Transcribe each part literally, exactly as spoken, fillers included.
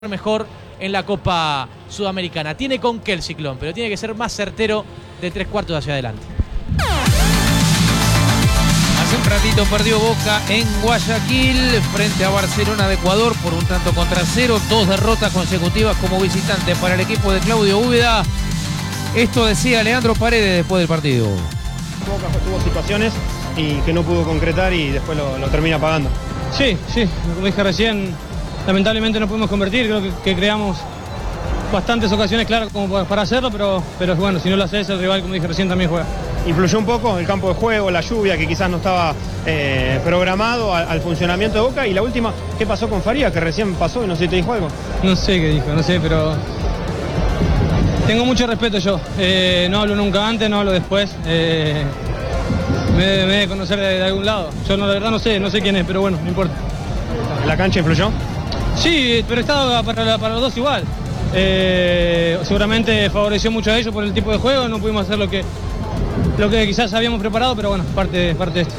mejor en la Copa Sudamericana. Tiene con qué el Ciclón, pero tiene que ser más certero de tres cuartos hacia adelante. Hace un ratito perdió Boca en Guayaquil frente a Barcelona de Ecuador por un tanto contra cero. Dos derrotas consecutivas como visitante para el equipo de Claudio Úbeda. Esto decía Leandro Paredes después del partido. Boca tuvo situaciones y que no pudo concretar y después lo, lo termina pagando. Sí, sí, como dije recién, lamentablemente no pudimos convertir, creo que, que creamos bastantes ocasiones claras como para hacerlo, pero, pero bueno, si no lo haces, el rival, como dije recién, también juega. Influyó un poco el campo de juego, la lluvia, que quizás no estaba eh, programado al, al funcionamiento de Boca. Y la última, ¿qué pasó con Faría? Que recién pasó y no sé si te dijo algo. No sé qué dijo, no sé, pero tengo mucho respeto yo. Eh, no hablo nunca antes, no hablo después. Eh, me, me debe conocer de, de algún lado. Yo no, la verdad no sé, no sé quién es, pero bueno, no importa. ¿La cancha influyó? Sí, pero estaba para, para los dos igual. Eh, seguramente favoreció mucho a ellos por el tipo de juego, no pudimos hacer lo que, lo que quizás habíamos preparado, pero bueno, parte, parte de esto.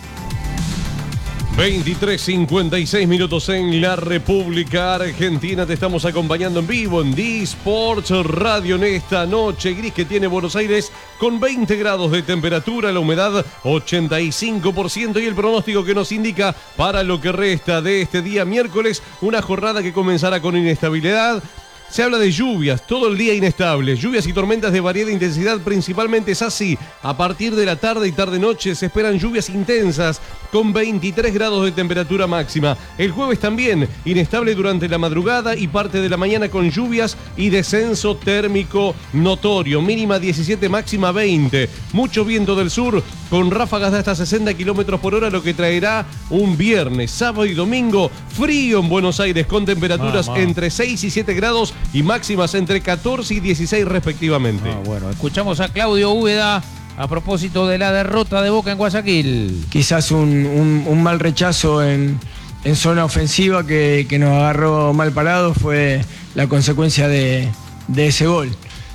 veintitrés cincuenta y seis minutos en la República Argentina. Te estamos acompañando en vivo en D-Sports Radio en esta noche gris que tiene Buenos Aires con veinte grados de temperatura, la humedad ochenta y cinco por ciento y el pronóstico que nos indica para lo que resta de este día miércoles, una jornada que comenzará con inestabilidad. Se habla de lluvias, todo el día inestables, lluvias y tormentas de variada intensidad, principalmente es así. A partir de la tarde y tarde-noche se esperan lluvias intensas con veintitrés grados de temperatura máxima. El jueves también, inestable durante la madrugada y parte de la mañana con lluvias y descenso térmico notorio. Mínima diecisiete, máxima veinte. Mucho viento del sur con ráfagas de hasta sesenta kilómetros por hora, lo que traerá un viernes, sábado y domingo frío en Buenos Aires con temperaturas Mamá. entre seis y siete grados y máximas entre catorce y dieciséis respectivamente. Ah, bueno, escuchamos a Claudio Úbeda a propósito de la derrota de Boca en Guayaquil. Quizás un, un, un mal rechazo en, en zona ofensiva que, que nos agarró mal parados fue la consecuencia de, de ese gol.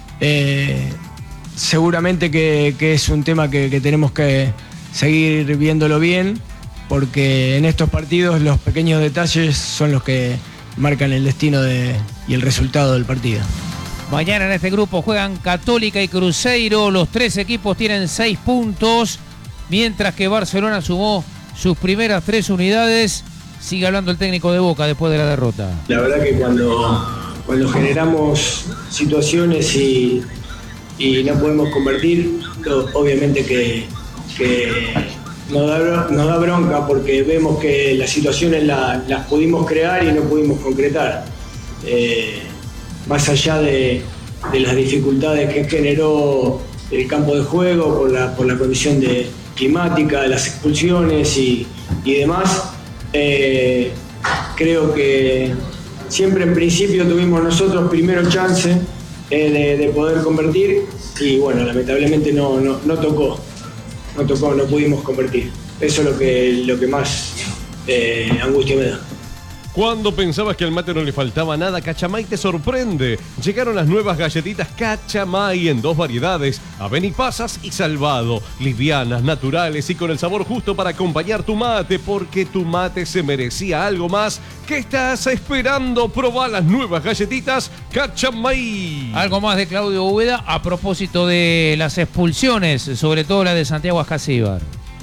Eh, seguramente que, que es un tema que, que tenemos que seguir viéndolo bien, porque en estos partidos los pequeños detalles son los que marcan el destino de, y el resultado del partido. Mañana en este grupo juegan Católica y Cruzeiro. Los tres equipos tienen seis puntos, mientras que Barcelona sumó sus primeras tres unidades. Sigue hablando el técnico de Boca después de la derrota. La verdad que cuando, cuando generamos situaciones y, y no podemos convertir, obviamente que, que Nos da, nos da bronca porque vemos que las situaciones la, las pudimos crear y no pudimos concretar. Eh, más allá de, de las dificultades que generó el campo de juego por la, por la condición de climática, las expulsiones y, y demás, eh, creo que siempre en principio tuvimos nosotros primero chance eh, de, de poder convertir y bueno, lamentablemente no, no, no tocó. No tocó, no pudimos convertir. Eso es lo que, lo que más eh, angustia me da. Cuando pensabas que al mate no le faltaba nada, Cachamay te sorprende. Llegaron las nuevas galletitas Cachamay en dos variedades, avenipasas y salvado. Livianas, naturales y con el sabor justo para acompañar tu mate, porque tu mate se merecía algo más. ¿Qué estás esperando? Probá las nuevas galletitas Cachamay. Algo más de Claudio Úbeda a propósito de las expulsiones, sobre todo la de Santiago Ascasíbar.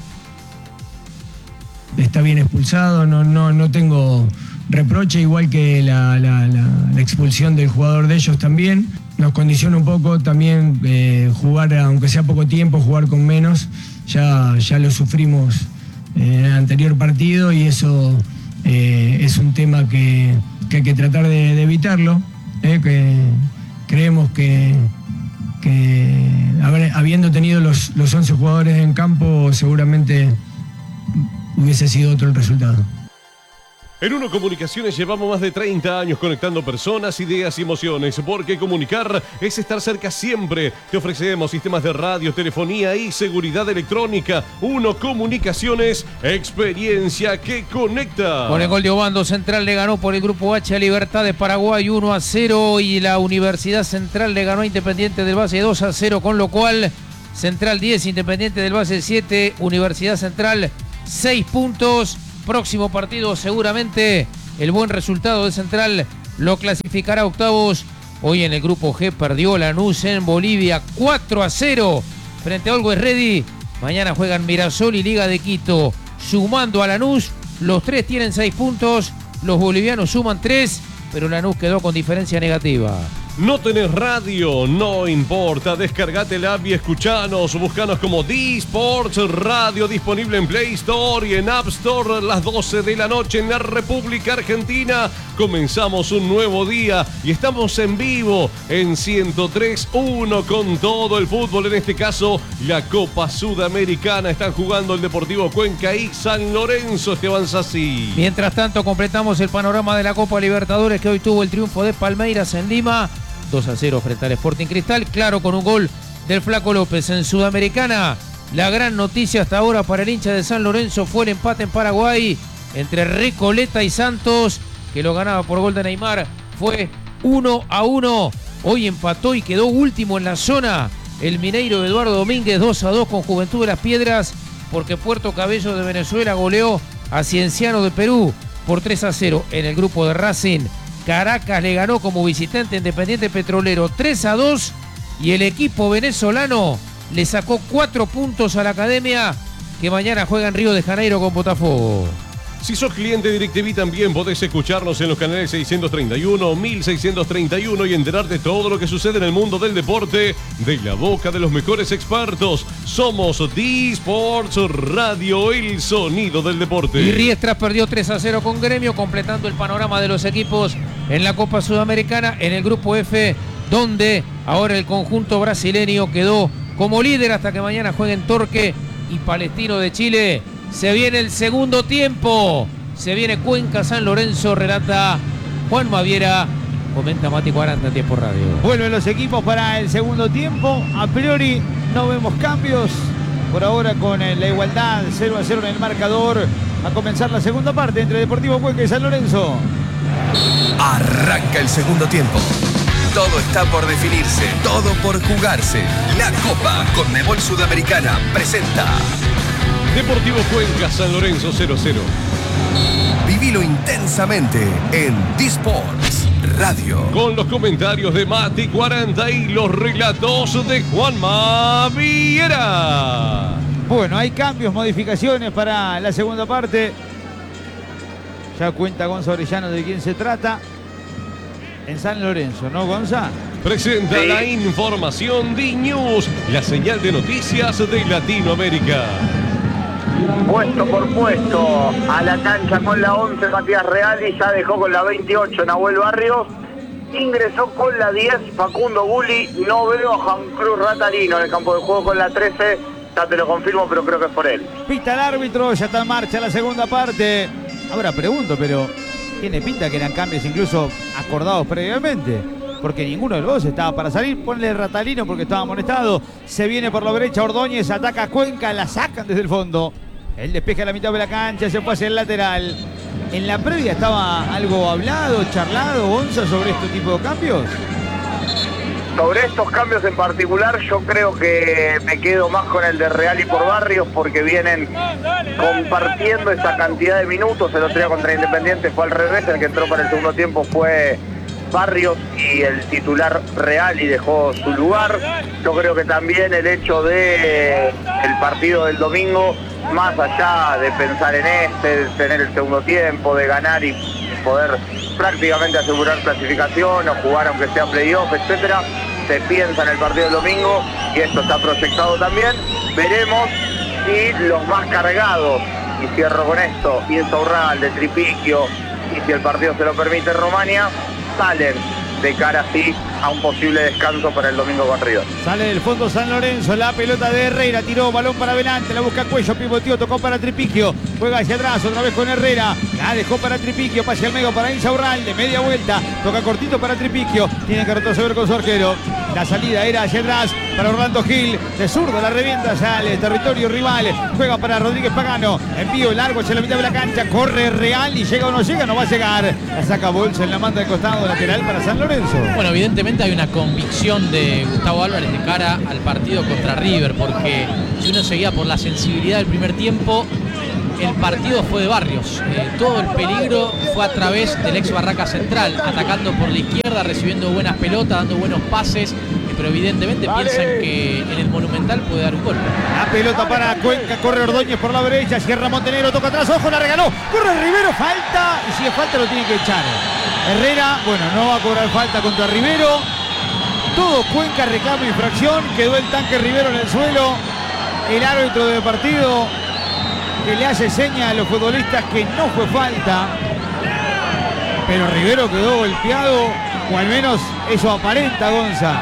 Está bien expulsado, no, no, no tengo reproche, igual que la, la, la, la expulsión del jugador de ellos también. Nos condiciona un poco también eh, jugar, aunque sea poco tiempo, jugar con menos. Ya, ya lo sufrimos en el anterior partido y eso eh, es un tema que, que hay que tratar de, de evitarlo. Eh, que creemos que, que haber, habiendo tenido los, los once jugadores en campo, seguramente hubiese sido otro el resultado. En Uno Comunicaciones llevamos más de treinta años conectando personas, ideas y emociones, porque comunicar es estar cerca siempre. Te ofrecemos sistemas de radio, telefonía y seguridad electrónica. Uno Comunicaciones, experiencia que conecta. Con el gol de Obando, Central le ganó por el Grupo H a Libertad de Paraguay uno a cero y la Universidad Central le ganó a Independiente del Valle dos a cero, con lo cual Central diez, Independiente del Valle siete, Universidad Central seis puntos. Próximo partido seguramente el buen resultado de Central lo clasificará a octavos. Hoy en el grupo G perdió Lanús en Bolivia cuatro a cero frente a Always Ready. Mañana juegan Mirasol y Liga de Quito. Sumando a Lanús, los tres tienen seis puntos, los bolivianos suman tres, pero Lanús quedó con diferencia negativa. ¿No tenés radio? No importa, descargate el app y escuchanos. Buscanos como D-Sports Radio, disponible en Play Store y en App Store. Las doce de la noche en la República Argentina. Comenzamos un nuevo día y estamos en vivo en ciento tres punto uno con todo el fútbol. En este caso, la Copa Sudamericana. Están jugando el Deportivo Cuenca y San Lorenzo, Esteban Sassi. Mientras tanto, completamos el panorama de la Copa Libertadores, que hoy tuvo el triunfo de Palmeiras en Lima. dos a cero frente al Sporting Cristal, claro, con un gol del Flaco López. En Sudamericana, la gran noticia hasta ahora para el hincha de San Lorenzo fue el empate en Paraguay entre Recoleta y Santos, que lo ganaba por gol de Neymar. Fue uno a uno. Hoy empató y quedó último en la zona el mineiro Eduardo Domínguez, dos a dos con Juventud de las Piedras, porque Puerto Cabello de Venezuela goleó a Cienciano de Perú por tres a cero. En el grupo de Racing, Caracas le ganó como visitante Independiente Petrolero tres a dos y el equipo venezolano le sacó cuatro puntos a la Academia, que mañana juega en Río de Janeiro con Botafogo. Si sos cliente de DirecTV también podés escucharnos en los canales seiscientos treinta y uno, mil seiscientos treinta y uno y enterarte de todo lo que sucede en el mundo del deporte de la boca de los mejores expertos. Somos D-Sports Radio, el sonido del deporte. Y Riestra perdió tres a cero con Gremio, completando el panorama de los equipos en la Copa Sudamericana en el grupo F, donde ahora el conjunto brasileño quedó como líder hasta que mañana jueguen Torque y Palestino de Chile. Se viene el segundo tiempo. Se viene Cuenca San Lorenzo, relata Juan Maviera. Comenta Mati cuarenta en Tiempo Radio. Vuelven los equipos para el segundo tiempo. A priori no vemos cambios. Por ahora con la igualdad cero a cero en el marcador. A comenzar la segunda parte entre Deportivo Cuenca y San Lorenzo. Arranca el segundo tiempo. Todo está por definirse, todo por jugarse. La Copa Conmebol Sudamericana presenta Deportivo Cuenca, San Lorenzo cero a cero. Vivilo intensamente en D-Sports Radio. Con los comentarios de Mati cuarenta y los relatos de Juan Maviera. Bueno, hay cambios, modificaciones para la segunda parte. Ya cuenta Gonza Orellano de quién se trata. En San Lorenzo, ¿no, Gonza? Presenta sí. La información D-News, la señal de noticias de Latinoamérica. Puesto por puesto a la cancha con la once Matías Real y ya dejó con la veintiocho Nahuel Barrios. Ingresó con la diez Facundo Gulli. No veo a Juan Cruz Ratalino en el campo de juego con la trece. Ya te lo confirmo, pero creo que es por él. Pita el árbitro, ya está en marcha la segunda parte. Ahora pregunto, pero tiene pinta que eran cambios incluso acordados previamente, porque ninguno de los dos estaba para salir. Ponle Ratalino porque estaba amonestado. Se viene por la derecha Ordóñez, ataca a Cuenca, la sacan desde el fondo. El despeje a la mitad de la cancha, se fue hacia el lateral. ¿En la previa estaba algo hablado, charlado, Gonza, sobre este tipo de cambios? Sobre estos cambios en particular, yo creo que me quedo más con el de Real y por Barrios, porque vienen compartiendo esa cantidad de minutos. El otro día contra Independiente fue al revés, el que entró para el segundo tiempo fue Barrios y el titular Real y dejó su lugar. Yo creo que también el hecho de el partido del domingo, más allá de pensar en este, de tener el segundo tiempo, de ganar y poder prácticamente asegurar clasificación o jugar aunque sea playoff, etcétera, se piensa en el partido del domingo y esto está proyectado también. Veremos si los más cargados, y cierro con esto, Insaurral, de Tripiquio, y si el partido se lo permite Romania, salen de cara así a un posible descanso para el domingo con River. Sale del fondo San Lorenzo, la pelota de Herrera, tiró balón para adelante, la busca Cuello, pivoteó, tocó para Tripiquio, juega hacia atrás, otra vez con Herrera, la dejó para Tripiquio, pase al medio para Insaurral, de media vuelta, toca cortito para Tripiquio, tiene que retroceder con su arquero, la salida era hacia atrás para Orlando Gil, de zurdo la revienta, sale, territorio rival, juega para Rodríguez Pagano, envío largo hacia la mitad de la cancha, corre Real y llega o no llega, no va a llegar, la saca Bolsa en la manda de costado lateral para San Lorenzo. Bueno, evidentemente hay una convicción de Gustavo Álvarez de cara al partido contra River, porque si uno seguía por la sensibilidad del primer tiempo, el partido fue de Barrios. Eh, todo el peligro fue a través del ex Barraca Central, atacando por la izquierda, recibiendo buenas pelotas, dando buenos pases, eh, pero evidentemente Dale. piensan que en el Monumental puede dar un gol. La pelota para Cuenca, corre Ordóñez por la derecha, cierra Montenegro, toca atrás, ojo, la regaló, corre Rivero, falta, y si es falta lo tiene que echar. Herrera, bueno, no va a cobrar falta contra Rivero. Todo Cuenca reclama infracción, quedó el tanque Rivero en el suelo. El árbitro del partido que le hace seña a los futbolistas que no fue falta, pero Rivero quedó golpeado, o al menos eso aparenta, Gonza.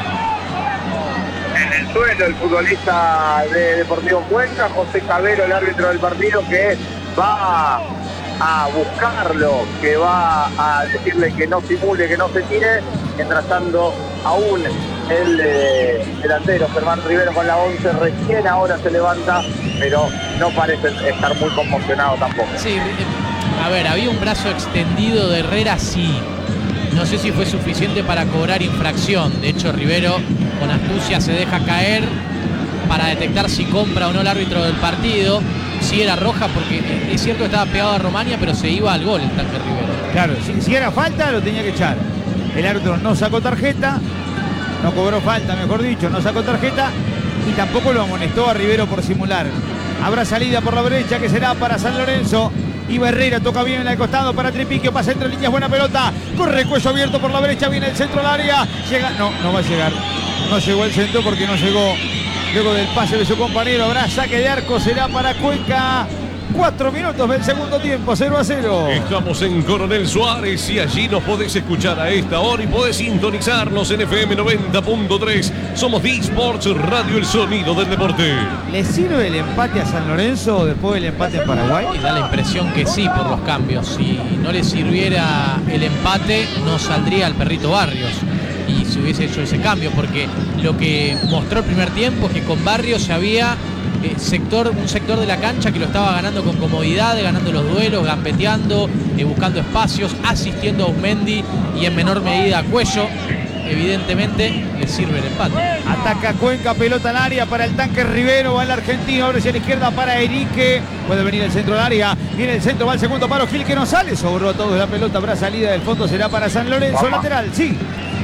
En el suelo el futbolista de Deportivo Cuenca, José Cabero, el árbitro del partido, que va a buscarlo, que va a decirle que no simule, que no se tire, mientras tanto aún el eh, delantero Germán Rivero con la once recién ahora se levanta, pero no parece estar muy conmocionado tampoco. Sí, a ver, había un brazo extendido de Herrera, sí. No sé si fue suficiente para cobrar infracción. De hecho, Rivero con astucia se deja caer para detectar si compra o no el árbitro del partido. Sí era roja, porque es cierto que estaba pegado a Romania, pero se iba al gol el tanque Rivero. Claro, si, si era falta lo tenía que echar. El árbitro no sacó tarjeta, no cobró falta, mejor dicho, no sacó tarjeta y tampoco lo amonestó a Rivero por simular. Habrá salida por la derecha que será para San Lorenzo. Iba Herrera, toca bien en el costado para Tripiquio, pasa entre líneas, buena pelota, corre cuello abierto por la derecha, viene el centro al área, llega, no, no va a llegar, no llegó el centro porque no llegó luego del pase de su compañero. Habrá saque de arco, será para Cuenca. Cuatro minutos del segundo tiempo, cero a cero. Estamos en Coronel Suárez y allí nos podés escuchar a esta hora y podés sintonizarnos en F M noventa punto tres. Somos D-Sports Radio, el sonido del deporte. ¿Le sirve el empate a San Lorenzo después del empate en Paraguay? Y da la impresión que sí, por los cambios. Si no le sirviera el empate, no saldría el Perrito Barrios. Y si hubiese hecho ese cambio, porque lo que mostró el primer tiempo es que con Barrios se había... Eh, sector, un sector de la cancha que lo estaba ganando con comodidad, ganando los duelos, gambeteando, eh, buscando espacios, asistiendo a Usmendi y en menor medida a Cuello. Evidentemente le sirve el empate. Ataca Cuenca, pelota al área para el tanque Rivero, va el argentino, abre hacia la izquierda para Erique, puede venir el centro del área, viene el centro, va el segundo palo, Gil que no sale, sobró todo la pelota, habrá salida del fondo, será para San Lorenzo. Vamos. Lateral, sí.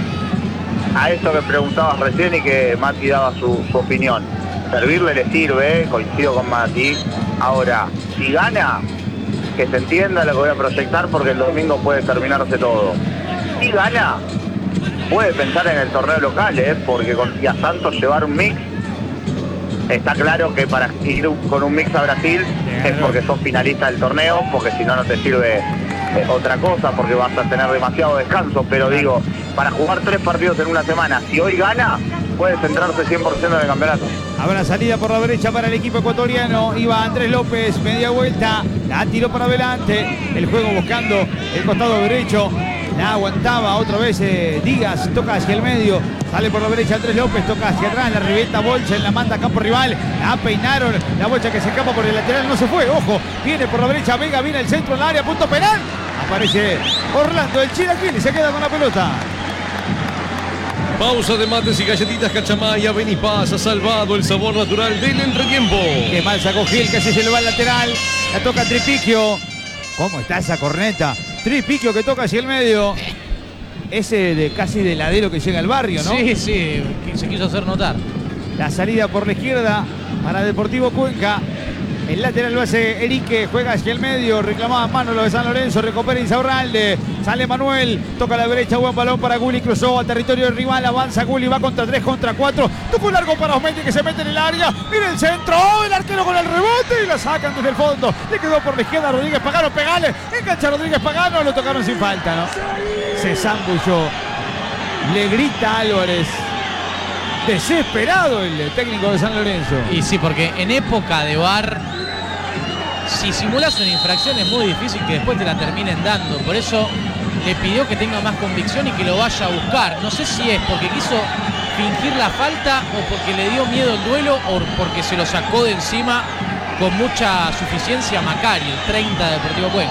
A eso que preguntabas recién y que Mati daba su, su opinión. Servirle le sirve, coincido con Mati. Ahora, si gana, que se entienda lo que voy a proyectar porque el domingo puede terminarse todo. Si gana, puede pensar en el torneo local, ¿eh? Porque con, y a Santos llevar un mix, está claro que para ir con un mix a Brasil es porque sos finalista del torneo, porque si no, no te sirve eh, otra cosa, porque vas a tener demasiado descanso. Pero digo, para jugar tres partidos en una semana, si hoy gana, puede centrarse cien por ciento en el campeonato. Habrá salida por la derecha para el equipo ecuatoriano. Iba Andrés López, media vuelta, la tiró para adelante. El juego buscando el costado derecho. La aguantaba otra vez eh, Díaz, toca hacia el medio. Sale por la derecha Andrés López, toca hacia atrás, la revienta Bolcha, en la manda a campo rival. La peinaron, la Bolcha que se escapa por el lateral, no se fue. Ojo, viene por la derecha Vega, viene el centro al área, punto penal. Aparece Orlando, el Chilaquil y se queda con la pelota. Pausa de mates y galletitas Cachamaya, ven y pasa, salvado el sabor natural del entretiempo. Qué mal sacó Gil, casi se le va al lateral. La toca Tripiquio. ¿Cómo está esa corneta? Tripiquio que toca hacia el medio. Ese de casi de ladero que llega al barrio, ¿no? Sí, sí, se quiso hacer notar. La salida por la izquierda para Deportivo Cuenca. El lateral lo hace Erique, juega hacia el medio, reclamaba mano lo de San Lorenzo, recupera Insaurralde, sale Manuel, toca a la derecha, buen balón para Gulli, cruzó a territorio del rival, avanza Gulli, va contra tres, contra cuatro, tocó un largo para Osmendi que se mete en el área, viene el centro, ¡oh! El arquero con el rebote y la sacan desde el fondo, le quedó por la izquierda Rodríguez Pagano, pegale, engancha Rodríguez Pagano, lo tocaron sin falta, ¿no? Se zambulló, le grita Álvarez. Desesperado el técnico de San Lorenzo. Y sí, porque en época de V A R, si simulas una infracción es muy difícil que después te la terminen dando. Por eso le pidió que tenga más convicción y que lo vaya a buscar. No sé si es porque quiso fingir la falta o porque le dio miedo el duelo o porque se lo sacó de encima con mucha suficiencia Macari, el treinta de Deportivo Cuenca.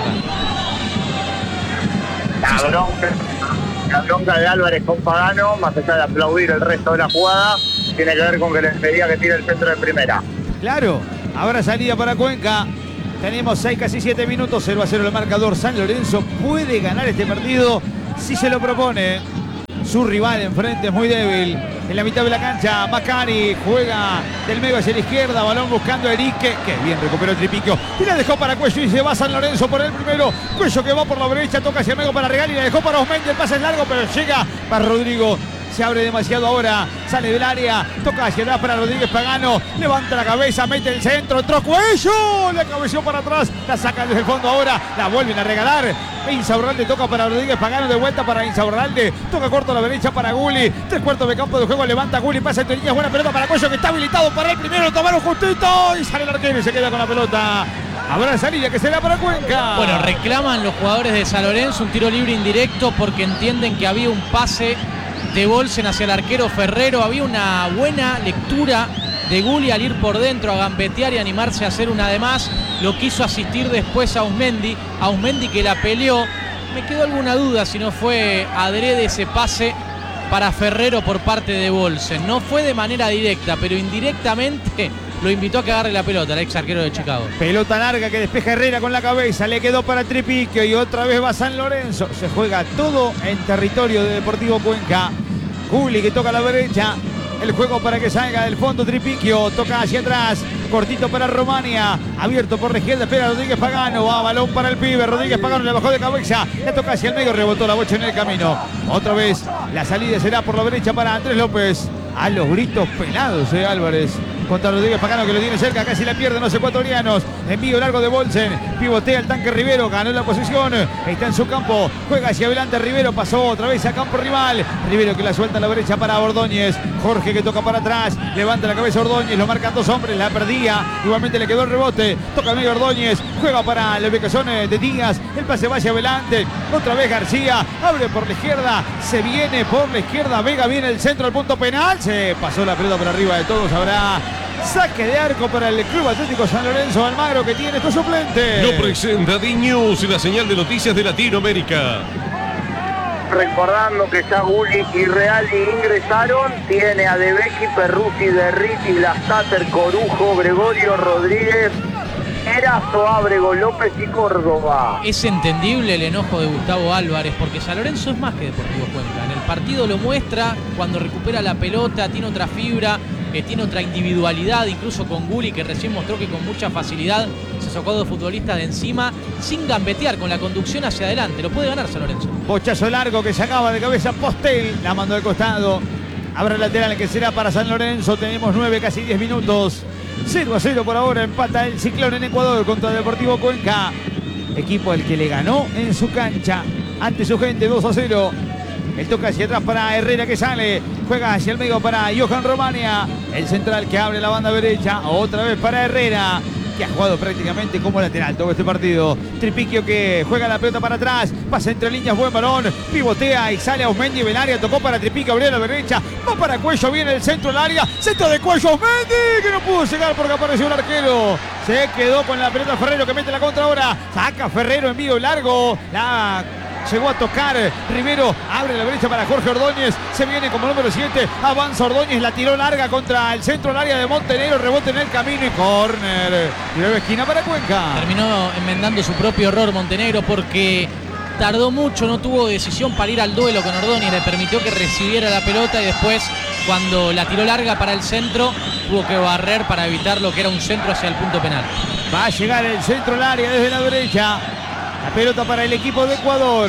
La bronca, la bronca de Álvarez con Pagano, más allá de aplaudir el resto de la jugada, tiene que ver con que les pedía que tire el centro de primera. Claro, ahora salida para Cuenca. Tenemos seis, casi siete minutos, cero a cero el marcador. San Lorenzo puede ganar este partido si se lo propone. Su rival enfrente es muy débil. En la mitad de la cancha, Macari juega del medio hacia la izquierda. Balón buscando a Erique, que bien recuperó el Tripiquio. Y la dejó para Cuello y se va San Lorenzo por el primero. Cuello que va por la derecha, toca hacia el medio para Regal y la dejó para Osmendi. El pase es largo, pero llega para Rodrigo. Se abre demasiado ahora, sale del área, toca hacia atrás para Rodríguez Pagano, levanta la cabeza, mete el centro, entró Cuello, le cabeció para atrás, la saca desde el fondo ahora, la vuelven a regalar. Insaurralde toca para Rodríguez Pagano, de vuelta para Insaurralde, toca corto a la derecha para Gulli, tres cuartos de campo de juego, levanta Gulli, pasa entre líneas, buena pelota para Cuello que está habilitado para el primero, tomaron justito y sale el arquero y se queda con la pelota. Habrá salida que será para Cuenca. Bueno, reclaman los jugadores de San Lorenzo un tiro libre indirecto porque entienden que había un pase de Bolsen hacia el arquero Ferrero. Había una buena lectura de Gulli al ir por dentro a gambetear y animarse a hacer una de más. Lo quiso asistir después a Ausmendi. A Ausmendi que la peleó. Me quedó alguna duda si no fue adrede ese pase para Ferrero por parte de Bolsen. No fue de manera directa, pero indirectamente lo invitó a que agarre la pelota el ex arquero de Chicago. Pelota larga que despeja Herrera con la cabeza, le quedó para Tripiquio y otra vez va San Lorenzo. Se juega todo en territorio de Deportivo Cuenca. Gulli que toca a la derecha, el juego para que salga del fondo Tripiquio, toca hacia atrás, cortito para Romania, abierto por la izquierda, espera Rodríguez Pagano, va balón para el pibe, Rodríguez Pagano le bajó de cabeza, le toca hacia el medio, rebotó la bocha en el camino. Otra vez la salida será por la derecha para Andrés López. A los gritos pelados, eh, Álvarez. Contra Rodríguez Pagano que lo tiene cerca, casi la pierden los ecuatorianos. Envío largo de Bolsen, pivotea el tanque Rivero, ganó la posición, está en su campo, juega hacia adelante Rivero, pasó otra vez a campo rival. Rivero que la suelta a la derecha para Ordóñez, Jorge que toca para atrás, levanta la cabeza Ordóñez, lo marcan dos hombres, la perdía, igualmente le quedó el rebote, toca medio Ordóñez, juega para la ubicación de Díaz, el pase va hacia adelante, otra vez García, abre por la izquierda, se viene por la izquierda, Vega viene el centro al punto penal, se pasó la pelota por arriba de todos, habrá saque de arco para el Club Atlético San Lorenzo. Almagro que tiene estos suplentes. Lo presenta D-News, la señal de noticias de Latinoamérica. Recordando que ya Gulli y Reali ingresaron, tiene a Debecki, Perruzzi, Derriti, Blastater, Corujo, Gregorio Rodríguez, Erazo, Ábrego, López y Córdoba. Es entendible el enojo de Gustavo Álvarez porque San Lorenzo es más que Deportivo Cuenca. En el partido lo muestra cuando recupera la pelota, tiene otra fibra, que tiene otra individualidad, incluso con Gulli que recién mostró que con mucha facilidad se sacó a dos futbolistas de encima sin gambetear, con la conducción hacia adelante. Lo puede ganar San Lorenzo. Bochazo largo que sacaba de cabeza Postel, la mandó al costado. Habrá el lateral que será para San Lorenzo. Tenemos nueve, casi diez minutos. cero a cero por ahora, empata el Ciclón en Ecuador contra Deportivo Cuenca. Equipo al que le ganó en su cancha ante su gente, dos a cero. El toca hacia atrás para Herrera que sale, juega hacia el medio para Johan Romania, el central que abre la banda derecha, otra vez para Herrera, que ha jugado prácticamente como lateral todo este partido. Tripiquio que juega la pelota para atrás, pasa entre líneas, buen balón, pivotea y sale a Ausmendi en el área, tocó para Tripiquio, abrió la derecha, va para Cuello, viene el centro del área, centro de Cuello, Ausmendi, que no pudo llegar porque apareció un arquero. Se quedó con la pelota Ferrero que mete la contra ahora, saca Ferrero, envío largo, la llegó a tocar Rivero, abre la brecha para Jorge Ordóñez, se viene como número siete, avanza Ordóñez, la tiró larga contra el centro del área de Montenegro, rebote en el camino y córner. Tiro de esquina para Cuenca. Terminó enmendando su propio error Montenegro porque tardó mucho, no tuvo decisión para ir al duelo con Ordóñez, le permitió que recibiera la pelota y después cuando la tiró larga para el centro tuvo que barrer para evitar lo que era un centro hacia el punto penal. Va a llegar el centro del área desde la derecha. La pelota para el equipo de Ecuador.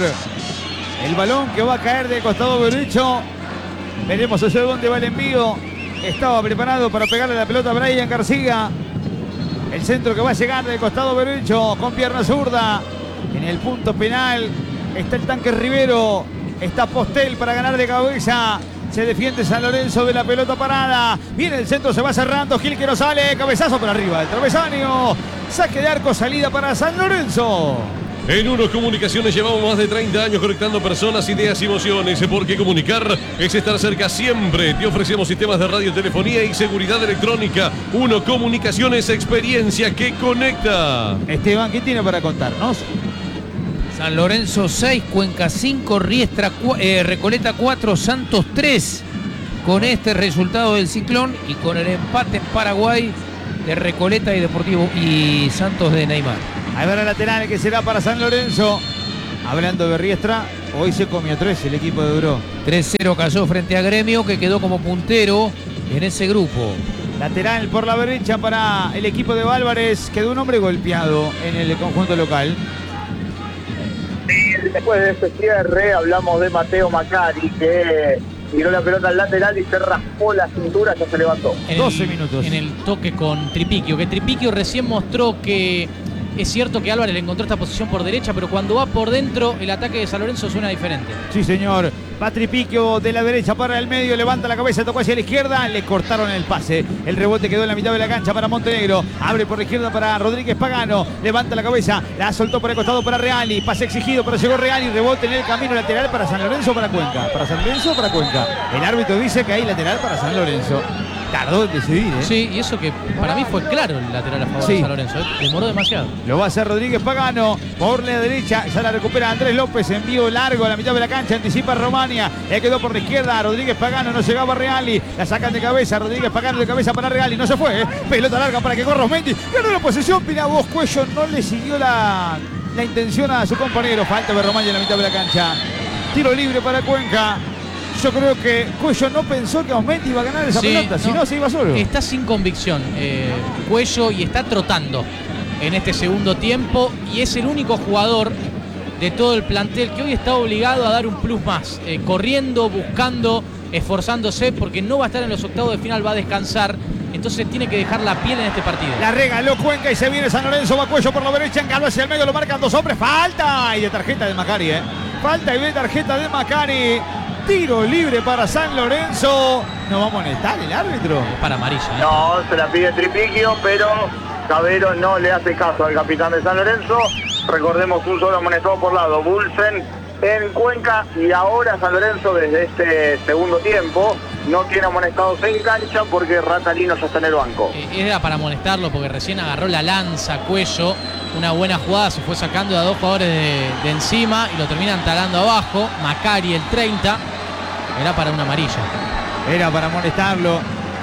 El balón que va a caer del costado derecho. Veremos hacia dónde va el envío. Estaba preparado para pegarle la pelota a Brian García. El centro que va a llegar del costado derecho con pierna zurda. En el punto penal está el tanque Rivero. Está Postel para ganar de cabeza. Se defiende San Lorenzo de la pelota parada. Viene el centro, se va cerrando. Gil que no sale. Cabezazo por arriba del travesaño. Saque de arco, salida para San Lorenzo. En Uno Comunicaciones llevamos más de treinta años conectando personas, ideas y emociones, porque comunicar es estar cerca siempre. Te ofrecemos sistemas de radiotelefonía y seguridad electrónica. Uno Comunicaciones, experiencia que conecta. Esteban, ¿qué tiene para contarnos? San Lorenzo seis, Cuenca cinco, Riestra, eh, Recoleta cuatro, Santos tres. Con este resultado del Ciclón y con el empate en Paraguay, de Recoleta y Deportivo y Santos de Neymar. Ahí va la lateral que será para San Lorenzo. Hablando de Riestra, hoy se comió tres el equipo de Duró. tres cero cayó frente a Gremio, que quedó como puntero en ese grupo. Lateral por la derecha para el equipo de Álvarez. Quedó un hombre golpeado en el conjunto local. Y después de ese cierre hablamos de Mateo Macari, que tiró la pelota al lateral y se raspó la cintura, ya se levantó. En doce el, minutos. En el toque con Tripiquio, que Tripiquio recién mostró que es cierto que Álvarez le encontró esta posición por derecha, pero cuando va por dentro el ataque de San Lorenzo suena diferente. Sí, señor. Patri Piquio de la derecha para el medio, levanta la cabeza, tocó hacia la izquierda, le cortaron el pase. El rebote quedó en la mitad de la cancha para Montenegro. Abre por la izquierda para Rodríguez Pagano. Levanta la cabeza, la soltó por el costado para Reali. Pase exigido, pero llegó Reali. Rebote en el camino lateral para San Lorenzo o para Cuenca. Para San Lorenzo o para Cuenca. El árbitro dice que hay lateral para San Lorenzo. Tardó en decidir, ¿eh? Sí, y eso que para mí fue claro el lateral a favor Sí. de San Lorenzo. ¿eh? Demoró demasiado. Lo va a hacer Rodríguez Pagano por la derecha. Ya la recupera Andrés López. Envío largo a la mitad de la cancha. Anticipa Romania. Le quedó por la izquierda. Rodríguez Pagano. No llegaba Reali. La sacan de cabeza. Rodríguez Pagano de cabeza para Reali. No se fue. ¿eh? Pelota larga para que corra Osmendi. Ganó la posesión. Pinabos Cuello no le siguió la, la intención a su compañero. Falta de Romania en la mitad de la cancha. Tiro libre para Cuenca. Yo creo que Cuello no pensó que Osmendi iba a ganar esa Sí, pelota. Si no, se iba solo. Está sin convicción eh, Cuello y está trotando en este segundo tiempo y es el único jugador de todo el plantel que hoy está obligado a dar un plus más, eh, corriendo, buscando, esforzándose, porque no va a estar en los octavos de final, va a descansar, entonces tiene que dejar la piel en este partido. La regaló Cuenca y se viene San Lorenzo, va Cuello por la derecha, encaró hacia el medio, lo marcan dos hombres, falta y de tarjeta de Macari, ¿eh? Falta y de tarjeta de Macari. Tiro libre para San Lorenzo. ¿No va a molestar el árbitro? Para amarilla. ¿eh? No, se la pide Tripiquio, pero Cabero no le hace caso al capitán de San Lorenzo. Recordemos un solo amonestado por lado, Bulsen en Cuenca, y ahora San Lorenzo desde este segundo tiempo no tiene amonestados en cancha porque Ratalino ya está en el banco. Eh, era para amonestarlo porque recién agarró la lanza Cuello, una buena jugada, se fue sacando a dos jugadores de, de encima y lo terminan talando abajo. Macari el treinta, era para una amarilla. Era para amonestarlo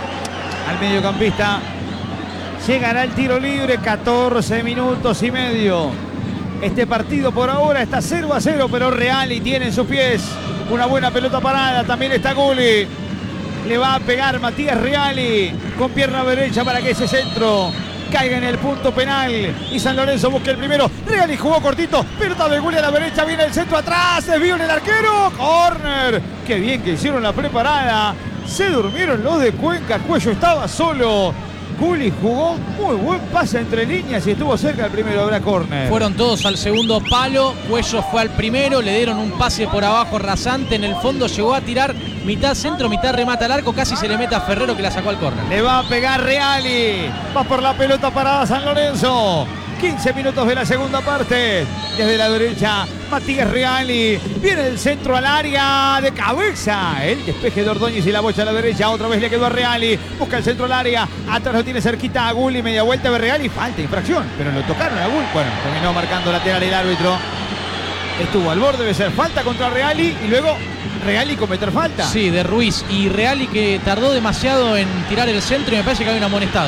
al mediocampista. Llegará el tiro libre, catorce minutos y medio. Este partido por ahora está cero a cero, pero Reali tiene en sus pies una buena pelota parada. También está Gulli. Le va a pegar Matías Reali con pierna derecha para que ese centro caiga en el punto penal. Y San Lorenzo busca el primero. Reali jugó cortito. Pelota de Gulli a la derecha. Viene el centro atrás. Desvío en el arquero. Corner. Qué bien que hicieron la preparada. Se durmieron los de Cuenca. Cuello estaba solo. Gulli jugó muy buen pase entre líneas y estuvo cerca del primero. Habrá córner. Fueron todos al segundo palo, Cuello fue al primero, le dieron un pase por abajo rasante, en el fondo llegó a tirar mitad centro, mitad remata al arco, casi se le mete a Ferrero que la sacó al córner. Le va a pegar Reali. Va por la pelota parada San Lorenzo. quince minutos de la segunda parte. Desde la derecha, Matías Reali. Viene el centro al área de cabeza. El despeje de Ordóñez y la bocha a la derecha. Otra vez le quedó a Reali. Busca el centro al área. Atrás lo tiene cerquita a Gulli. Media vuelta de Reali. Falta, infracción. Pero lo tocaron a Gulli. Bueno, terminó marcando lateral el árbitro. Estuvo al borde, debe ser falta contra Reali. Y luego Reali cometer falta. Sí, de Ruiz. Y Reali que tardó demasiado en tirar el centro y me parece que hay un amonestado.